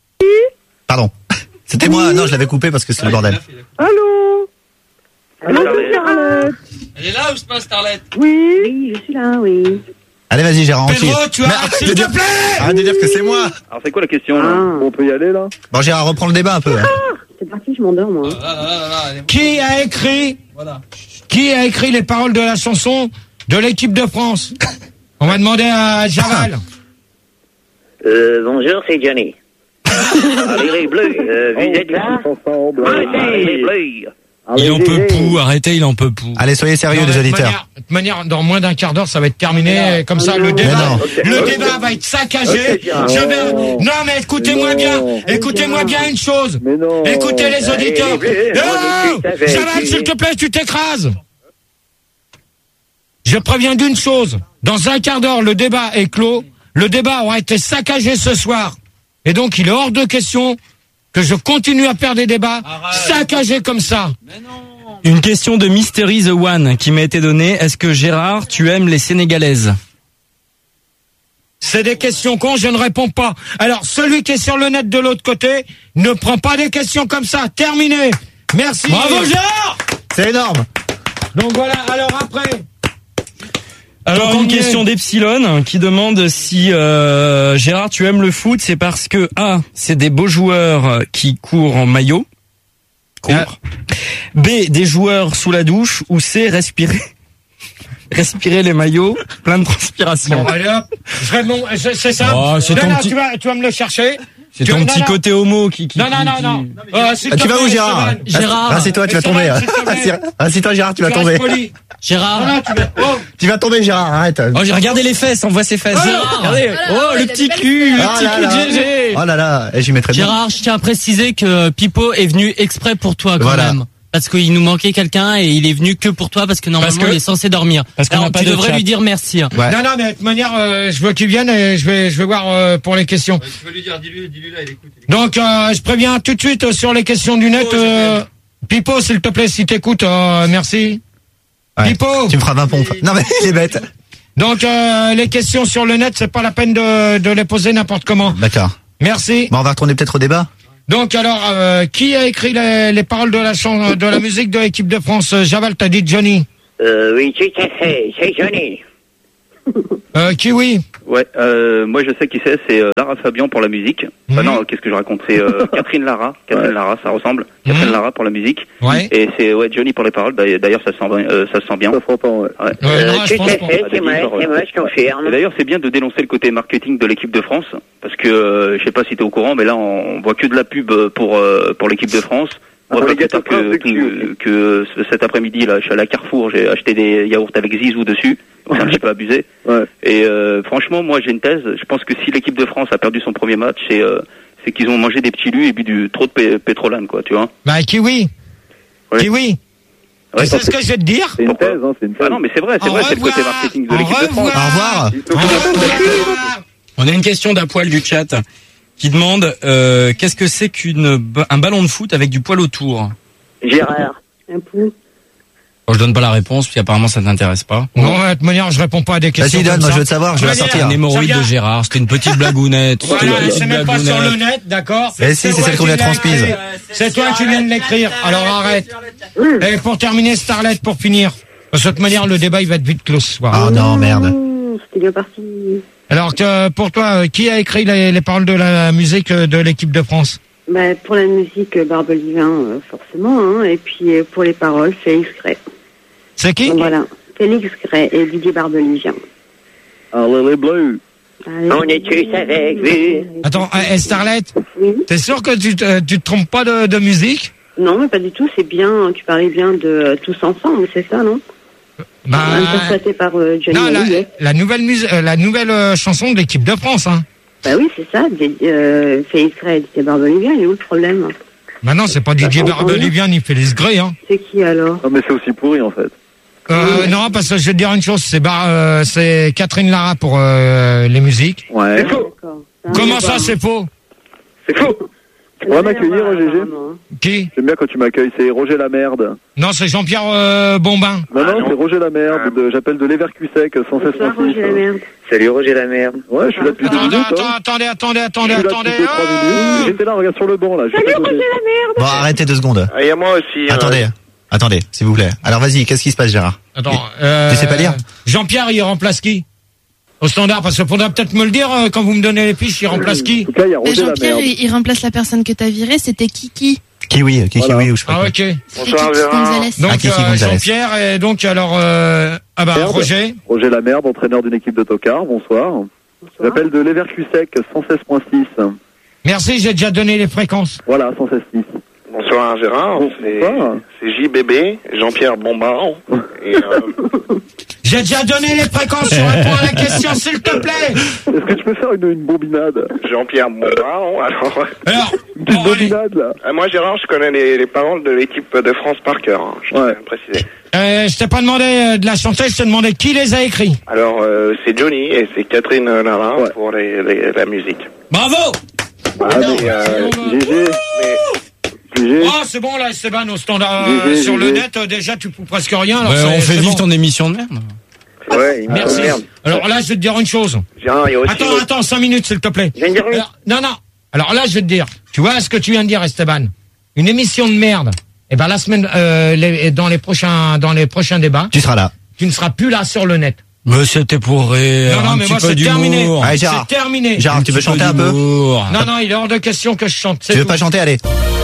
Pardon. C'était moi. Non, je l'avais coupé parce que c'est le bordel. Allô? Allô, Charlotte? Elle est là ou c'est pas Starlet? Oui. Oui, je suis là, oui. Allez, vas-y, Gérard, on Pedro, tire. tu Mais arrêtes, arrête s'il de te dire- plaît. Arrête de dire que c'est moi. Alors c'est quoi la question là? Ah, On peut y aller là? Bon, Gérard, reprends le débat un peu. hein. c'est parti, je m'endors, moi. Là, là, là, là, elle est- Qui a écrit, Voilà. qui a écrit les paroles de la chanson de l'équipe de France? On va demander à Jamal. Euh, bonjour, c'est Johnny. Allez, les bleus, euh, vous êtes là? Ensemble. Allez, les bleus. Il en peut pou, arrêtez, il en peut pou. Allez, soyez sérieux, Non, les de toute auditeurs. manière- De toute manière, dans moins d'un quart d'heure, ça va être terminé. Comme ça, le débat, non. le Ok. débat va être saccagé. Ok, Gérard. Je vais, non, mais écoutez-moi Non. bien. Écoutez-moi bien une chose. Mais non. Écoutez les Allez, auditeurs. les bleus, on Oh, discute avec Jamal, lui. s'il te plaît, tu t'écrases. Je préviens d'une chose. Dans un quart d'heure, le débat est clos. Le débat aura été saccagé ce soir. Et donc, il est hors de question que je continue à faire des débats saccagés comme ça. Une question de Mystery the One qui m'a été donnée. Est-ce que Gérard, tu aimes les Sénégalaises? C'est des questions cons, je ne réponds pas. Alors, celui qui est sur le net de l'autre côté ne prend pas des questions comme ça. Terminé. Merci. Bravo, Gérard! C'est énorme. Donc voilà, alors après. Alors Tant une qu'on y question est. d'Epsilon qui demande si euh, Gérard, tu aimes le foot, c'est parce que A, c'est des beaux joueurs qui courent en maillot, courent. B, des joueurs sous la douche, ou C, respirer respirer les maillots, plein de transpiration. Bon, allez hop. Je réponds, c'est c'est ça. Oh, c'est non, ton non, petit- tu vas, tu vas me le chercher. C'est Tu- ton non, petit non. côté homo qui... qui Non, non, qui- non, qui- non. Euh, s'il Ah, te tu vas plaît, où, Gérard? Esteban. Gérard. Assieds-toi, tu vas Esteban, tomber. s'il te plaît. Assis- Assieds-toi, Gérard, tu vas restes tomber. poli. Gérard. Non, non, tu vas, oh. Tu vas tomber, Gérard, arrête. Oh, j'ai regardé les fesses, on voit ses fesses. Gérard. Regardez. Oh là là, Oh, il le a petit des belles cul, le Ah petit là cul là. de G G. Oh là là, et j'y mettrais bien. Gérard, je tiens à préciser que Pipo est venu exprès pour toi quand Voilà. même. Parce qu'il nous manquait quelqu'un et il est venu que pour toi parce que normalement Parce que- il est censé dormir. parce qu'on Alors n'a pas tu de devrais chat. lui dire merci. Ouais. Non, non, mais de toute manière, euh, je veux qu'il vienne et je vais, je vais voir euh, pour les questions. Tu peux lui dire, dis-lui, dis-lui là, il écoute. il écoute. Donc, euh, je préviens tout de suite euh, sur les questions du net. Oh, Euh, Pipo, s'il te plaît, si t'écoutes, euh, merci. Ouais. Pipo, Tu me feras vingt pompes. Non mais il est bête. Donc euh, les questions sur le net, c'est pas la peine de, de les poser n'importe comment. D'accord. Merci. Bon, on va retourner peut-être au débat. Donc alors, euh, qui a écrit les, les paroles de la chan- de la musique de l'équipe de France? Javal, t'as dit Johnny. Euh, oui, tout à fait, c'est Johnny. Euh, Kiwi. Ouais, euh, moi je sais qui c'est, c'est euh, Lara Fabian pour la musique. Mmh. Enfin non, qu'est-ce que je raconte? C'est euh, Catherine Lara, Catherine Ouais. Lara, ça ressemble. Catherine Mmh. Lara pour la musique. Ouais. Et c'est ouais Johnny pour les paroles. D'ailleurs, ça se sent, euh, ça se sent bien. Ça s'entend, ouais. Ouais. Ouais, Euh, non, je tout pense à pas. fait, Ah, c'est moi, d'accord, c'est ouais. moi, je confirme. Et d'ailleurs, c'est bien de dénoncer le côté marketing de l'équipe de France, parce que euh, je sais pas si t'es au courant, mais là on voit que de la pub pour euh, pour l'équipe de France. Ah, Moi, pour les pas plus tard gâteaux que, de cul que, que ce- cet après-midi là, je suis allé à Carrefour, j'ai acheté des yaourts avec Zizou dessus. C'est un petit peu abusé. Ouais. Et euh, franchement, moi j'ai une thèse. Je pense que si l'équipe de France a perdu son premier match, c'est euh, c'est qu'ils ont mangé des petits lus et bu du trop de pé- pétrolane, quoi, tu vois. Bah Kiwi. Ouais. Kiwi. Ouais, c'est ce que je vais te dire. C'est une Pourquoi thèse, hein, c'est une thèse. Ah non, mais c'est vrai, c'est Au vrai, c'est le côté revoir. marketing de Au l'équipe de France. revoir. Au revoir. Au revoir. On a une question d'un poil du chat qui demande euh, qu'est-ce que c'est qu'une ba- un ballon de foot avec du poil autour. Gérard. Un pou. Bon, je donne pas la réponse puis apparemment ça t'intéresse pas. Non, de toute manière, je réponds pas à des questions. Vas-y, donne, comme moi ça. je veux te savoir, je vais la Veux dire, sortir. Un hémorroïde Ça de vient- Gérard, c'était une petite blagounette. C'était Voilà, une petite c'est même pas sur le blagounette. net, d'accord? Eh si, c'est toi celle qu'on qui lui a l'as transmise. écrit. C'est toi qui viens de l'écrire, alors arrête. Et pour terminer, Starlet, pour finir. De toute manière, le débat, il va être vite clos ce soir. Ah non, merde. Mmh, c'était bien parti. Alors, que, pour toi, euh, qui a écrit les, les paroles de la musique euh, de l'équipe de France? Bah, pour la musique, euh, Barbelivin, euh, forcément, hein, et puis euh, pour les paroles, Félix Gray. C'est qui? Donc, voilà, Félix Gray et Didier Barbelivien. Allez, les bleus. Allez. On est tous avec lui. Attends, euh, Starlet, Oui. t'es sûr que tu te, tu te trompes pas de, de musique? Non, mais pas du tout, c'est bien, tu parlais bien de euh, Tous Ensemble, c'est ça, non? Bah, Interprété par euh, Johnny non, la, Hallyday. la nouvelle mus- euh, la nouvelle euh, chanson de l'équipe de France, hein. Bah oui, c'est ça, des- euh, Félix Gray et Didier Barbelivien, il est où le problème? Bah non, c'est pas Didier Barbelivien ni Félix Gray, hein. C'est qui alors? Non, mais c'est aussi pourri, en fait. Euh, non, parce que je vais te dire une chose, c'est Bar- euh, c'est Catherine Lara pour euh, les musiques. Ouais. D'accord. Comment ça, c'est faux? C'est faux. On va m'accueillir, G G. Qui? J'aime bien quand tu m'accueilles, c'est Roger Lamerde. Non, c'est Jean-Pierre euh, Bombin. Non, non, c'est Roger Lamerde, de, j'appelle de Leverkusen, cent seize Bonsoir, Roger Lamerde. Salut Roger la merde. Ouais, je suis là depuis deux Attendez, minutes. attends, hein. attendez, attendez, attendez, Je suis là attendez. depuis deux, trois minutes. J'étais là, regarde sur le banc, là. Salut Roger Lamerde. Bon, arrêtez deux secondes. Ah, et à moi aussi. Attendez, attendez, s'il vous plaît. Alors vas-y, qu'est-ce qui se passe, Gérard? Attends, euh, Tu sais pas lire? Jean-Pierre, il remplace qui? Au standard, parce qu'il faudra peut-être me le dire euh, quand vous me donnez les fiches, il remplace qui? En tout cas, il y a Mais Roger Jean-Pierre, Lamerde. il, il remplace la personne que t'as virée, c'était Kiki. Kiwi, Kiki, Voilà. oui, ou je sais pas. Ah, quoi. ok. C'était Bonsoir, Kiki Gérard. Gonzalez. Donc, Ah, Kiki euh, Gonzalez. Jean-Pierre, et donc, alors, euh, ah bah, Merde. Roger. Roger Lamerde, entraîneur d'une équipe de tocard, bonsoir. J'appelle de Leverkusen, cent seize virgule six. Merci, j'ai déjà donné les fréquences. Voilà, cent seize virgule six. Bonsoir Gérard, c'est Bonsoir. c'est J B B, Jean-Pierre Bombard. Et, euh, J'ai déjà donné les fréquences, je réponds à la question, s'il te plaît. Est-ce que tu peux faire une, une bombinade? Jean-Pierre Bombard, alors... Alors, Une petite bon, allez. bombinade, là. Ah, moi Gérard, je connais les, les paroles de l'équipe de France par cœur, hein, je tiens Ouais. à le préciser. Euh, je t'ai pas demandé euh, de la chanter, je t'ai demandé qui les a écrits. Alors, euh, c'est Johnny et c'est Catherine Lara Ouais. pour les, les- la musique. Bravo. Ah, mais, euh, G G. G G. Oh, c'est bon, là, Esteban, au standard, G euh, G, sur G le G. net, euh, déjà, tu fous presque rien. Alors Ouais, c'est- on fait c'est vivre bon. ton émission de merde. Ouais, il me Merci. merde. Alors là, je vais te dire une chose. Gérard, il y a aussi Attends, l'autre- attends, cinq minutes, s'il te plaît. Je viens de dire oui. Alors, non, non. Alors là, je vais te dire. Tu vois ce que tu viens de dire, Esteban? Une émission de merde. Eh ben, la semaine, euh, les- dans les prochains, dans les prochains débats, Tu seras là. tu ne seras plus là sur le net. Mais c'était pour rire. Non, non, un mais petit moi, peu c'est terminé. d'humour. Allez, Gérard. C'est terminé. Gérard, tu veux petit peu chanter un peu? d'humour. Non, non, il est hors de question que je chante. c'est Tu veux tout. pas chanter? Allez.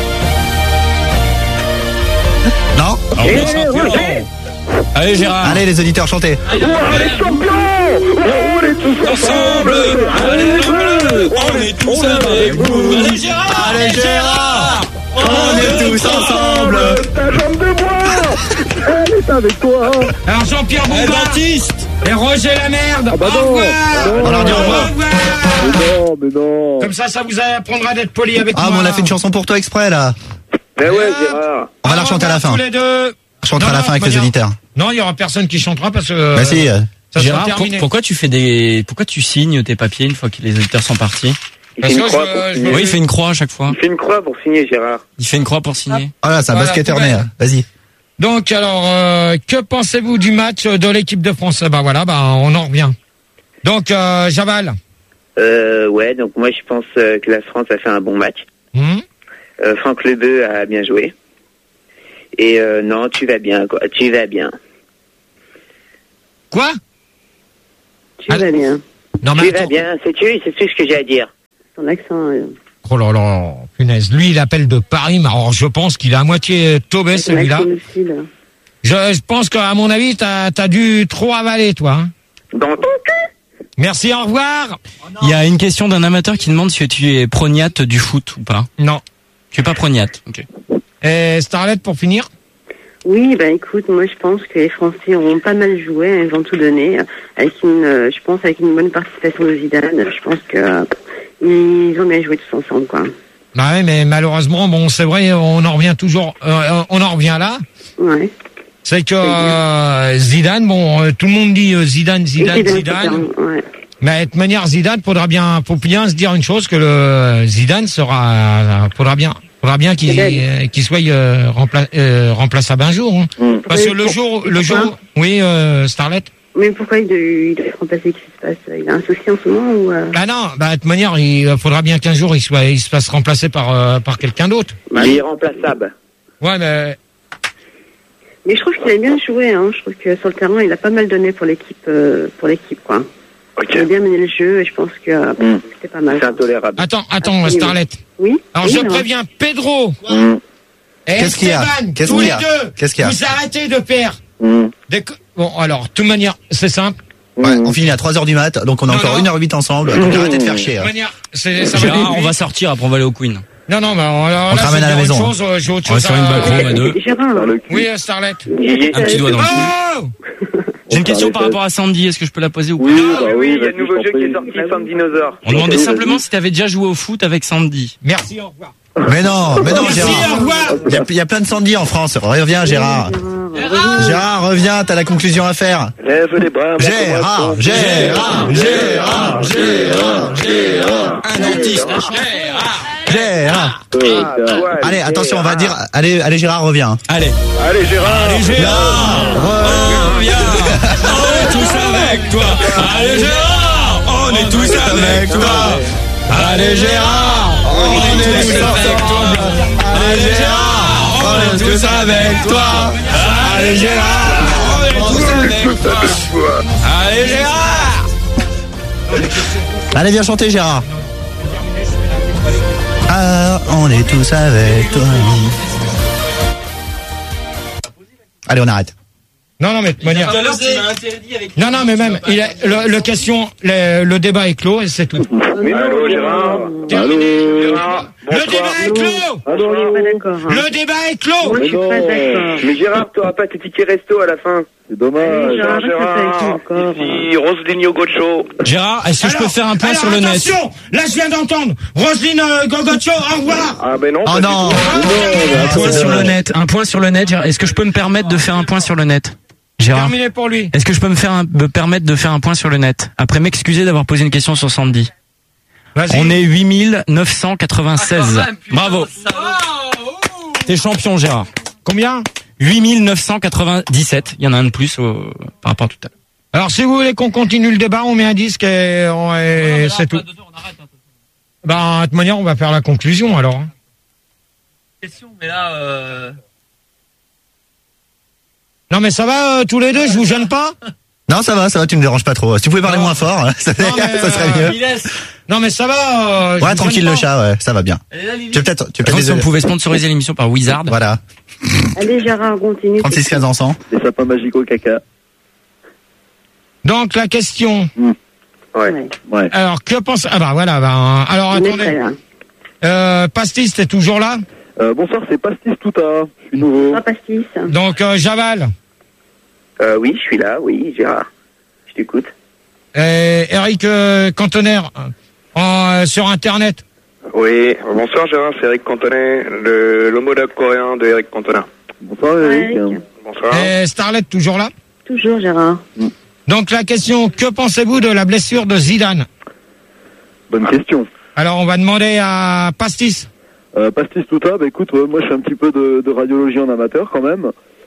Non? Ah, on est champion. Allez Gérard. Allez, les auditeurs, chantez. Oh, les champions! Oh, on est tous Ensemble, allez les bleus, on est tous avec vous. Allez Gérard, Allez, Gérard. On est tous ensemble. Ta jambe de bois! Elle est avec toi! Alors, Jean-Pierre Allez, Bombard dentiste. et Roger la merde. Ah bah Au non, revoir. non. On leur dit au revoir. Mais non, mais non! Comme ça, ça vous apprendra d'être poli avec Ah, moi. mais on a fait une chanson pour toi exprès, là. Mais ouais, Gérard. On va la chanter à la fin. Tous les deux. On chantera à Non, la non, fin avec de les manière- auditeurs. Non, il y aura personne qui chantera parce que. Bah si. euh, Ça sera Gérard, pour- terminé. pourquoi tu fais des, pourquoi tu signes tes papiers une fois que les auditeurs sont partis? Il Parce fait une que croix je- pour je- signer. Oui, il fait une croix à chaque fois. Il fait une croix pour signer, Gérard. Il fait une croix pour signer. Oh là, c'est un Voilà, basketteur poubelle. né. Vas-y. Donc alors, euh, que pensez-vous du match de l'équipe de France? Bah voilà, bah on en revient. Donc euh, Javal. Euh, ouais, donc moi je pense euh, que la France a fait un bon match. Mmh. Euh, Franck Lebeu a bien joué. Et euh, non, tu vas bien, quoi. Tu vas bien. Quoi? Tu vas bien. Non, mais tu attends. vas bien, c'est tu, c'est tout ce que j'ai à dire. Ton accent. Euh... Oh là là, punaise. Lui, il appelle de Paris, mais alors je pense qu'il est à moitié tobé, celui-là. Je, je pense qu'à mon avis, t'as as dû trop avaler, toi. Hein. Dans ton cul. Merci, au revoir. Il y a une question d'un amateur qui demande si tu es prognate du foot ou pas. Non. Tu es pas prognate. Ok. Et Starlet, pour finir? Oui, ben écoute, moi je pense que les Français ont pas mal joué, ils ont tout donné, avec une, euh, je pense avec une bonne participation de Zidane. Je pense que euh, ils ont bien joué tous ensemble, quoi. Bah oui, mais malheureusement, bon, c'est vrai, on en revient toujours, euh, on en revient là. Ouais. C'est que euh, Zidane, bon, euh, tout le monde dit euh, Zidane, Zidane, Zidane, Zidane. ouais. Mais de toute manière, Zidane, faudra bien, faut bien se dire une chose, que le Zidane sera, euh, faudra bien, faudra bien qu'il euh, qu'il soit euh, rempla, euh, remplaçable un jour. Hein. Mm. Parce Oui, que le pour- jour, pourquoi le jour, oui, euh, Starlet. Mais pourquoi il doit, il doit être remplacé? Qu'est-ce qui se passe? Il a un souci en ce moment ou euh... Bah non, bah de toute manière, il faudra bien qu'un jour il soit, il se fasse remplacer par euh, par quelqu'un d'autre. Il est remplaçable. Ouais, mais Mais je trouve qu'il a bien joué, hein. Je trouve que sur le terrain, il a pas mal donné pour l'équipe, euh, pour l'équipe, quoi. Il a bien mené le jeu et je pense que euh, Mm. c'était pas mal. C'est intolérable. attends, attends, oui, Starlet. Oui. Alors Oui, je alors. préviens Pedro. Mm. Et Qu'est-ce qu'il y a Esteban, Qu'est-ce tous qu'il y les a deux, Qu'est-ce qu'il y a vous arrêtez de faire. Mm. des co- Bon, alors, de toute manière, c'est simple. Ouais, on finit à trois heures du mat, donc on a Non, encore non. une heure huit ensemble, donc arrêtez de faire chier. De hein. toute manière, c'est, ça va Gérard, aller on va vite. sortir, après on va aller au Queen. Non, non, mais alors, là, On te je ramène vais à la dire maison. autre chose, euh, j'ai autre On va chose sur une à- balcon à deux. Gérard. Oui, euh, Starlet. Un petit doigt dans le cul. Oh! J'ai une question par rapport à Sandy, est-ce que je peux la poser ou pas? Oui, Ah bah oui, oui, il y a vas-y, le nouveau je jeu t'en qui est prie. sorti, Sam Dinosaure. On demandait Vas-y. simplement si tu avais déjà joué au foot avec Sandy. Merci, au revoir. Mais non, mais non, Merci, au Gérard. revoir. Il y, a, il y a plein de Sandy en France. Reviens, Gérard. Gérard, reviens, t'as la conclusion à faire. Lève les bras. Gérard, Gérard, Gérard, Gérard, Gérard. Un dentiste. Gérard. Ah, Allez, attention, on va dire. Allez, allez, Gérard, reviens. Allez. Allez Gérard. Allez Gérard, reviens. On est tous avec toi. Allez Gérard, on est tous avec toi. Allez Gérard, on est tous avec toi. Allez Gérard, on est tous avec toi. Allez Gérard, on est tous avec toi. Allez Gérard. Allez, viens chanter, Gérard. Ah, on est tous avec toi. Allez, on arrête. Non, non, mais de toute manière. Tout à l'heure, tu m'as interdit avec. Non, non, mais même, il a, le, le question, le, le débat est clos et c'est tout. Mais allô Gérard. Terminé. Gérard. Le débat est clos. Je suis pas d'accord. hein. Le débat est clos. Moi, je suis pas d'accord. Mais Gérard, t'auras pas tes tickets resto à la fin. C'est dommage. Gérard, reste avec nous encore. Ici Roselyne Gocho. Gérard, est-ce que je peux Alors, faire un point alors, sur le net? attention, là je viens d'entendre Roselyne euh, Gogocho, au revoir. Ah ben non. Oh pas non. du tout. Un point sur le net. Un point sur le net. Gérard. Est-ce que je peux me permettre de faire un point sur le net? Gérard. Terminé pour lui. Est-ce que je peux me faire un- me permettre de faire un point sur le net après m'excuser d'avoir posé une question sur Sandy? Vas-y. On est huit mille neuf cent quatre-vingt-seize. Ah, quand même, putain, Bravo. T'es champion, Gérard. Combien? huit mille neuf cent quatre-vingt-dix-sept. Il y en a un de plus au- par rapport à tout à l'heure. Alors si vous voulez qu'on continue le débat, on met un disque et, on- et c'est tout. Ben, de toute manière, on va faire la conclusion alors. hein. Question, mais là, euh... Non mais ça va euh, tous les deux, je vous gêne pas? Non, ça va, ça va, tu me déranges pas trop. Si tu pouvais parler moins fort, ça, Non, mais, ça serait euh, mieux. Non mais ça va. euh, je Ouais, vous tranquille gêne le pas. chat, ouais, ça va bien. Tu veux peut-être, tu veux Par contre, si on peut-être pouvait sponsoriser l'émission par Wizard. Voilà. Allez, Gérard, continue. trente-six quinze ensemble. Des sapins magiques au caca. Donc la question. Ouais. Ouais. Alors que pense Ah bah voilà. Bah, alors On est attendez. prêt, là. Euh, Pastis, t'es toujours là? Euh, bonsoir, c'est Pastis Touta. Je suis nouveau. Pas pastis. Donc euh, Javal. Euh, oui, je suis là, oui, Gérard. Je t'écoute. Et Eric euh, Cantoner euh, en, sur Internet. Oui, bonsoir Gérard, c'est Eric Cantonet, le l'homologue coréen de Eric Cantona. Bonsoir Eric. Ouais. Bonsoir. Et Starlet toujours là. Toujours, Gérard. Donc la question, que pensez-vous de la blessure de Zidane? Bonne question. Alors on va demander à Pastis. Euh, Pastis Touta, bah écoute, ouais, moi je fais un petit peu de, de radiologie en amateur quand même.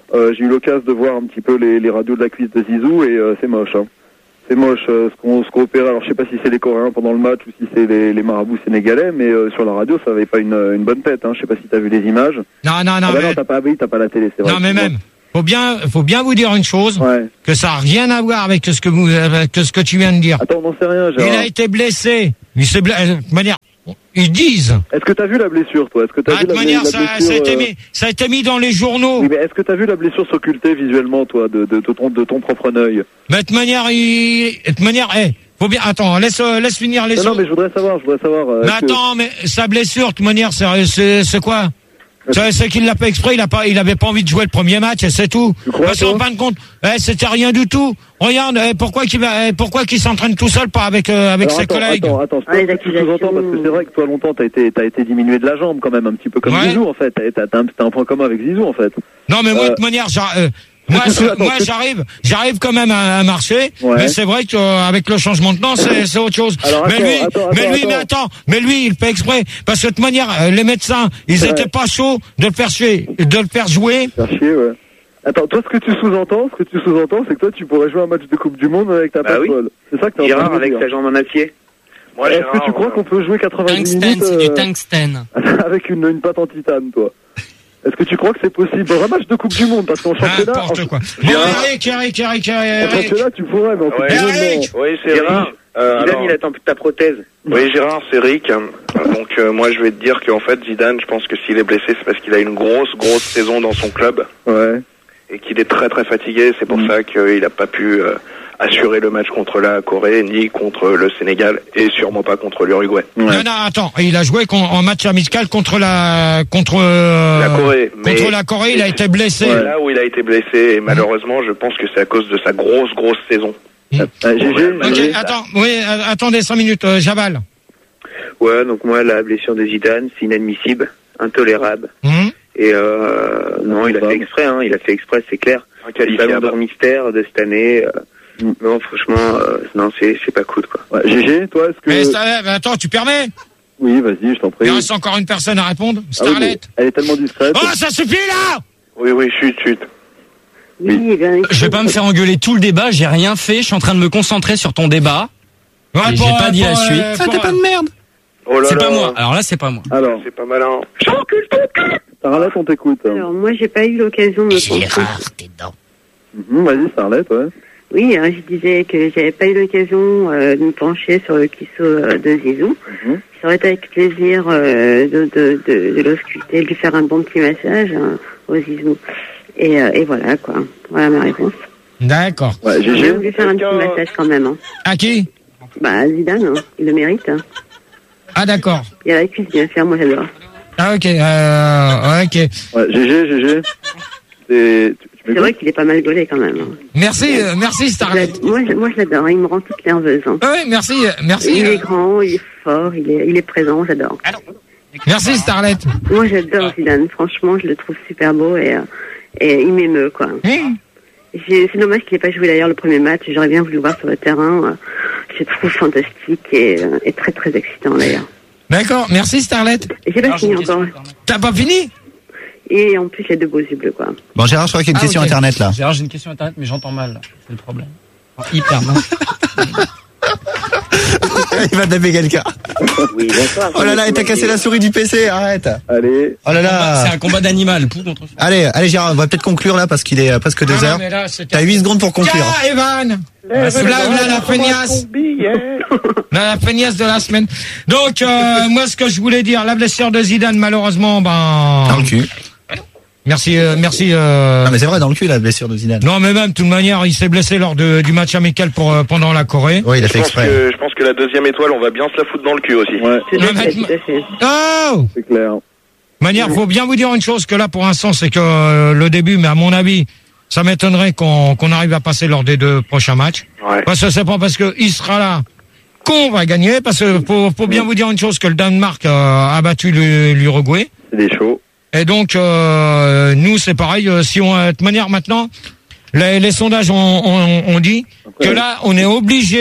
Euh, j'ai eu l'occasion de voir un petit peu les, les radios de la cuisse de Zizou et euh, c'est moche. Hein. C'est moche euh, ce qu'on ce qu'on opérait. Alors je sais pas si c'est les Coréens pendant le match ou si c'est les, les marabouts sénégalais, mais euh, sur la radio ça avait pas une, une bonne tête. Hein. Je sais pas si t'as vu les images. Non, non, non. Ah bah mais... non, t'as pas, oui, t'as pas la télé, c'est vrai. Non, mais même. Faut bien, faut bien vous dire une chose, ouais. que ça a rien à voir avec ce que vous, avec ce que tu viens de dire. Attends, on n'en sait rien. Gérard. Il a été blessé. Il s'est blessé. De manière, ils disent. Est-ce que t'as vu la blessure, toi? Est-ce que t'as ah, vu de la, manière, la ça, blessure ça a été euh... mis, ça a été mis dans les journaux. Oui, mais est-ce que t'as vu la blessure s'occulter visuellement, toi, de, de, de ton, de ton propre œil? Mais de manière, il, de manière, eh, faut bien. Attends, laisse, laisse finir les. Non, non, mais je voudrais savoir, je voudrais savoir. Euh, mais attends, que... mais sa blessure, de toute manière, c'est, c'est, c'est quoi? C'est, c'est qu'il l'a pas exprès, il a pas, il avait pas envie de jouer le premier match, et c'est tout. Tu crois, parce qu'en fin de compte, eh, c'était rien du tout. Regarde, eh, pourquoi qu'il va, eh, pourquoi qu'il s'entraîne tout seul, pas avec, euh, avec Alors, ses attends, collègues. Attends, attends, ah, ce que tu sous-entends, parce que c'est vrai que toi, longtemps, t'as été, t'as été diminué de la jambe, quand même, un petit peu comme ouais. Zizou, en fait. T'as, t'as, un, t'as un point commun avec Zizou, en fait. Non, mais moi, euh... de toute manière, genre, euh, moi, attends, moi, j'arrive, j'arrive quand même à, à marcher, ouais. mais c'est vrai qu'avec euh, le changement de temps, c'est, c'est autre chose. Alors, mais attends, lui, attends, mais attends, lui, attends. mais attends, mais lui, il fait exprès, parce que de toute manière, euh, les médecins, ils ouais. étaient pas chauds de le faire chier, de le faire jouer. Faire chier, ouais. Attends, toi, ce que tu sous-entends, ce que tu sous-entends, c'est que toi, tu pourrais jouer un match de Coupe du Monde avec ta bah patte oui. molle. C'est ça que t'as envie Gérard de avec dire. sa jambe en acier. Moi, Est-ce Gérard, que tu crois euh... qu'on peut jouer quatre-vingt-dix tungstène, minutes c'est euh... du tungstène. avec une, une patte en titane, toi? Est-ce que tu crois que c'est possible? Un match de Coupe du Monde, parce qu'en championnat... N'importe quoi. Bon, Eric, Eric, Eric, Eric. En championnat, tu pourrais, mais en Coupe Ouais. du Monde, Eric non. Oui, c'est Gérard, Rick. Euh, Zidane, alors- il attend ta prothèse. Oui, Gérard, c'est Rick. Donc euh, moi, je vais te dire qu'en fait, Zidane, je pense que s'il est blessé, c'est parce qu'il a une grosse, grosse saison dans son club. Ouais. Et qu'il est très, très fatigué. C'est pour Mm. ça qu'il n'a pas pu euh, assurer le match contre la Corée, ni contre le Sénégal, et sûrement pas contre l'Uruguay. Ouais. Non, non, attends, il a joué con, en match amical contre la, contre, euh, La Corée. contre Mais la Corée, il a été blessé. c'est là où il a été blessé. Et malheureusement, je pense que c'est à cause de sa grosse, grosse saison. Ah, G G, Ok, G G. attends, oui, euh, attendez cinq minutes, euh, Javal. Ouais, donc moi, la blessure de Zidane, c'est inadmissible, intolérable. Hum Et euh, non, il a fait exprès, hein, il a fait exprès, c'est clair. Le Inqualifiable. ballon d'or mystère de cette année, euh, Mm. non, franchement, euh, non, c'est, c'est pas cool, quoi. Ouais, G G, toi, est-ce que... Mais Star- mais attends, tu permets? Oui, vas-y, je t'en prie. Il reste encore une personne à répondre. Ah oui, Starlet. mais elle est tellement discrète. Oh, ça suffit là! Oui, oui, chut, chut. Oui, ben, Je vais pas me faire engueuler tout le débat, j'ai rien fait, je suis en train de me concentrer sur ton débat. Ouais, Et pour, j'ai pas euh, dit la pour, suite. euh, Ah, pour, t'es pas de merde. Oh là C'est là. pas moi. Alors là, c'est pas moi. Alors, C'est pas malin. Starlet, on t'écoute. alors, moi, j'ai pas eu l'occasion de me pencher. tes dents. Mhm, vas-y, Starlet, ouais. Oui, hein, je disais que j'avais pas eu l'occasion euh, de me pencher sur le cuisseau euh, de Zizou. Mhm. Ça aurait été avec plaisir euh, de, de, de, de l'ausculter, de lui faire un bon petit massage hein, au Zizou. Et, euh, et voilà, quoi. Voilà ma réponse. D'accord. Ouais, G J'ai G. voulu faire un petit massage quand même. Hein. À qui? Bah, Zidane, hein, il le mérite. Hein. Ah, d'accord. Il a la cuisse bien faire, moi j'adore. Ah, ok, euh, ok. Ouais, G G, G G. C'est... tu- tu C'est m'écoutes vrai qu'il est pas mal gaulé quand même. Hein. Merci, euh, merci, Starlet. Je- Moi, je, moi, je l'adore. hein, Il me rend toute nerveuse. Hein. Oui, merci, euh, merci. Il euh, est grand, il est fort, il est, il est présent, j'adore. Merci, Starlet. Moi, j'adore Zidane. Franchement, je le trouve super beau et, euh, et il m'émeut, quoi. Hum. J'ai- C'est dommage qu'il n'ait pas joué d'ailleurs le premier match. J'aurais bien voulu le voir sur le terrain. euh, Je le trouve fantastique et, euh, et très très excitant d'ailleurs. D'accord, merci, Starlet. Et j'ai pas fini encore. T'as pas fini? Et en plus, il a deux beaux yeux bleus, quoi. Bon, Gérard, je crois qu'il y a une Ah, question ok. internet là. Gérard, j'ai une question internet, mais j'entends mal, là. C'est le problème. Enfin, hyper mal. Il va taper quelqu'un. Oui, bonsoir. Oh là là, et t'as cassé la souris du P C, arrête. Allez. Oh là C'est là. un combat d'animal, pou contre fou. Allez, allez Gérard, on va peut-être conclure là parce qu'il est euh, presque deux Ah, non, heures. mais là, c'était- T'as huit secondes pour conclure. Tiens, Evan! Bah, c'est Là, bon. là, la feignasse. Là, la feignasse de la semaine. Donc, euh, moi, ce que je voulais dire, la blessure de Zidane, malheureusement, ben... Dans le cul. Merci, euh, merci, euh... Non mais c'est vrai, dans le cul la blessure de Zidane. Non, mais même, de toute manière, il s'est blessé lors de, du match amical pour, euh, pendant la Corée. Oui, il a Je fait pense, exprès. que, je pense que la deuxième étoile, on va bien se la foutre dans le cul aussi. Ouais, Tout Non, à mais- fait, tout à fait. Oh! c'est clair. De manière, faut bien vous dire une chose, que là, pour l'instant, c'est que euh, le début, mais à mon avis, ça m'étonnerait qu'on qu'on arrive à passer lors des deux prochains matchs. Ouais. Parce que c'est pas parce qu'il sera là qu'on va gagner, parce que faut, faut bien vous dire une chose, que le Danemark euh, a battu le- l'Uruguay. C'est des shows. Et donc, euh, nous, c'est pareil. euh, Si on, euh, de manière maintenant, les, les sondages ont, ont, ont dit que là, on est obligé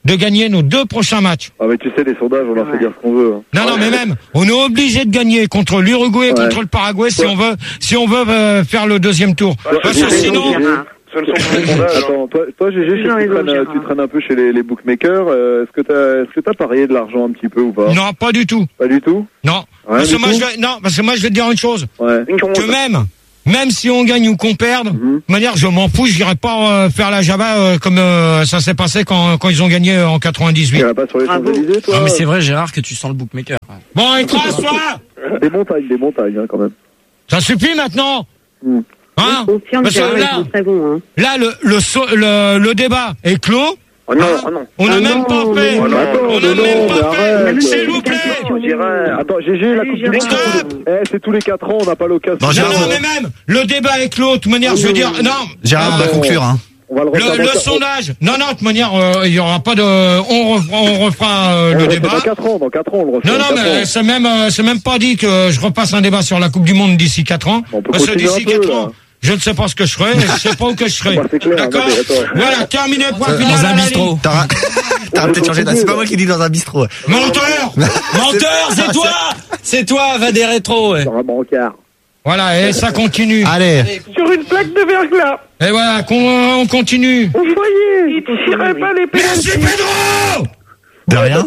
de gagner nos deux prochains matchs. Ah mais tu sais, les sondages, on leur fait dire ce qu'on veut. Hein. Non, non, mais même, on est obligé de gagner contre l'Uruguay et ouais. contre le Paraguay si ouais. on veut, si on veut euh, faire le deuxième tour. Ouais, Parce que sinon... Attends, toi, toi G G, je sais que tu traînes, tu traînes un peu chez les, les bookmakers. Euh, est-ce que t'as, est-ce que t'as parié de l'argent un petit peu ou pas? Non, pas du tout. Pas du tout? Non. Parce que moi, je vais, non, parce que moi, je vais te dire une chose. Ouais. Que même, même si on gagne ou qu'on perde, mm-hmm. de manière, je m'en fous, j'irai pas euh, faire la Java euh, comme euh, ça s'est passé quand, quand ils ont gagné en quatre-vingt-dix-huit. Tu iras pas sur les Champs-Élysées, toi? Ah, mais c'est vrai, Gérard, que tu sens le bookmaker. Bon, écrase-toi! Des montagnes, des montagnes, hein, quand même. Ça suffit maintenant! Mm. Hein? Parce que là, bon, hein. là le, le, le, le débat est clos. Oh non, oh non. On n'a oh même non, pas fait. Oh non, on n'a même non, pas fait. S'il vous plaît. Attends, G G, la Coupe du Monde. Eh, c'est tous les quatre ans, on n'a pas l'occasion. Non, non, mais même, le débat est clos. De toute manière, je veux dire, non. Gérard, on va conclure, hein. On va le, le, le sondage. Non, non, de toute manière, il euh, y aura pas de. On refera, on refera euh, on le le débat. Dans quatre ans, dans quatre ans, on le refait. Non, non, mais c'est même, euh, c'est même pas dit que je repasse un débat sur la Coupe du Monde d'ici quatre ans. Parce que d'ici quatre ans. Je ne sais pas ce que je ferai, je sais pas où que je serai. D'accord? Voilà, terminé, point final. Dans un bistrot. T'auras peut-être changé de... C'est pas moi qui dis dans un bistrot. Menteur! Menteur, c'est toi! C'est toi, va des rétros, ouais. Sur un brancard. Voilà, et ça continue. Allez. Sur une plaque de verglas. Et voilà, on continue. Vous voyez, il tirait pas les pénaltys. Merci Pedro! De rien.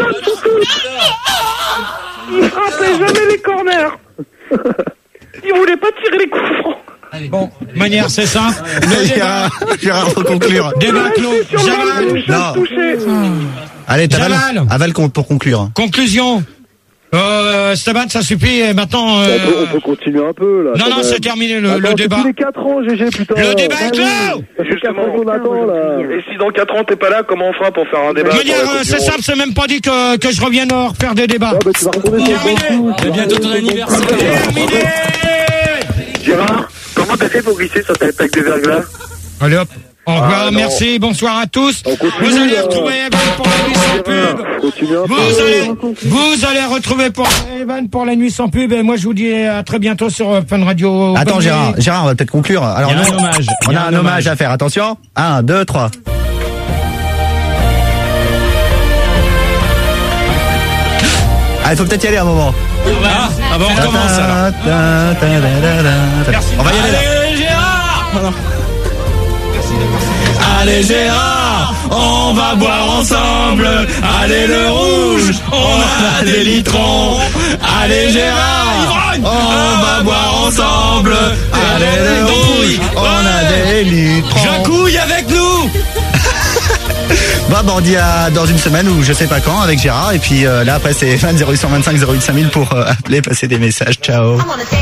Il frappait jamais les corners. Il voulait pas tirer les coups francs. Bon, manière, c'est ça. Le Gérard, Gérard, faut conclure. Débat clos. Jamal. Non. Allez, t'avales. Avale pour conclure. Conclusion. Euh, Stéban, ça suffit. Et maintenant. Euh... On, peut, on peut continuer un peu là. Non, non, c'est terminé le, Attends, le débat. Tous les quatre ans, G G, putain. Le débat est clos. Ça fait quatre ans qu'on attend là. Et si dans quatre ans t'es pas là, comment on fera pour faire un débat? Manière, euh, c'est simple, c'est même pas dit que que je revienne refaire des débats. Ah, bah, tu vas retourner sur terminé. C'est bientôt ton anniversaire. Terminé. Gérard, comment t'as fait pour glisser sur ta plaque de verglas? Allez hop. Au revoir, ah, merci, bonsoir à tous. Continue, vous allez là. retrouver Evan pour la nuit sans pub. Vous allez, vous allez retrouver pour Evan pour la nuit sans pub. Et moi, je vous dis à très bientôt sur Fun Radio. Attends, Gérard, Gérard, on va peut-être conclure. Alors, il y a non, un hommage. On il y a, a un, un hommage à faire. Attention. Un, deux, trois. Ah, il faut peut-être y aller un moment. Ah, ah bon, on commence alors. On va y aller là. Allez, Gérard! Allez, Gérard, on va boire ensemble. Allez, le rouge, on a des litrons. Allez, Gérard, on va boire ensemble. Allez, le rouge, on a des litrons. Jacouille avec nous. Bon, bah, on dit à dans une semaine ou je sais pas quand avec Gérard. Et puis euh, là, après, c'est vingt zéro huit cent vingt-cinq zéro huit cinq mille pour euh, appeler, passer des messages. Ciao.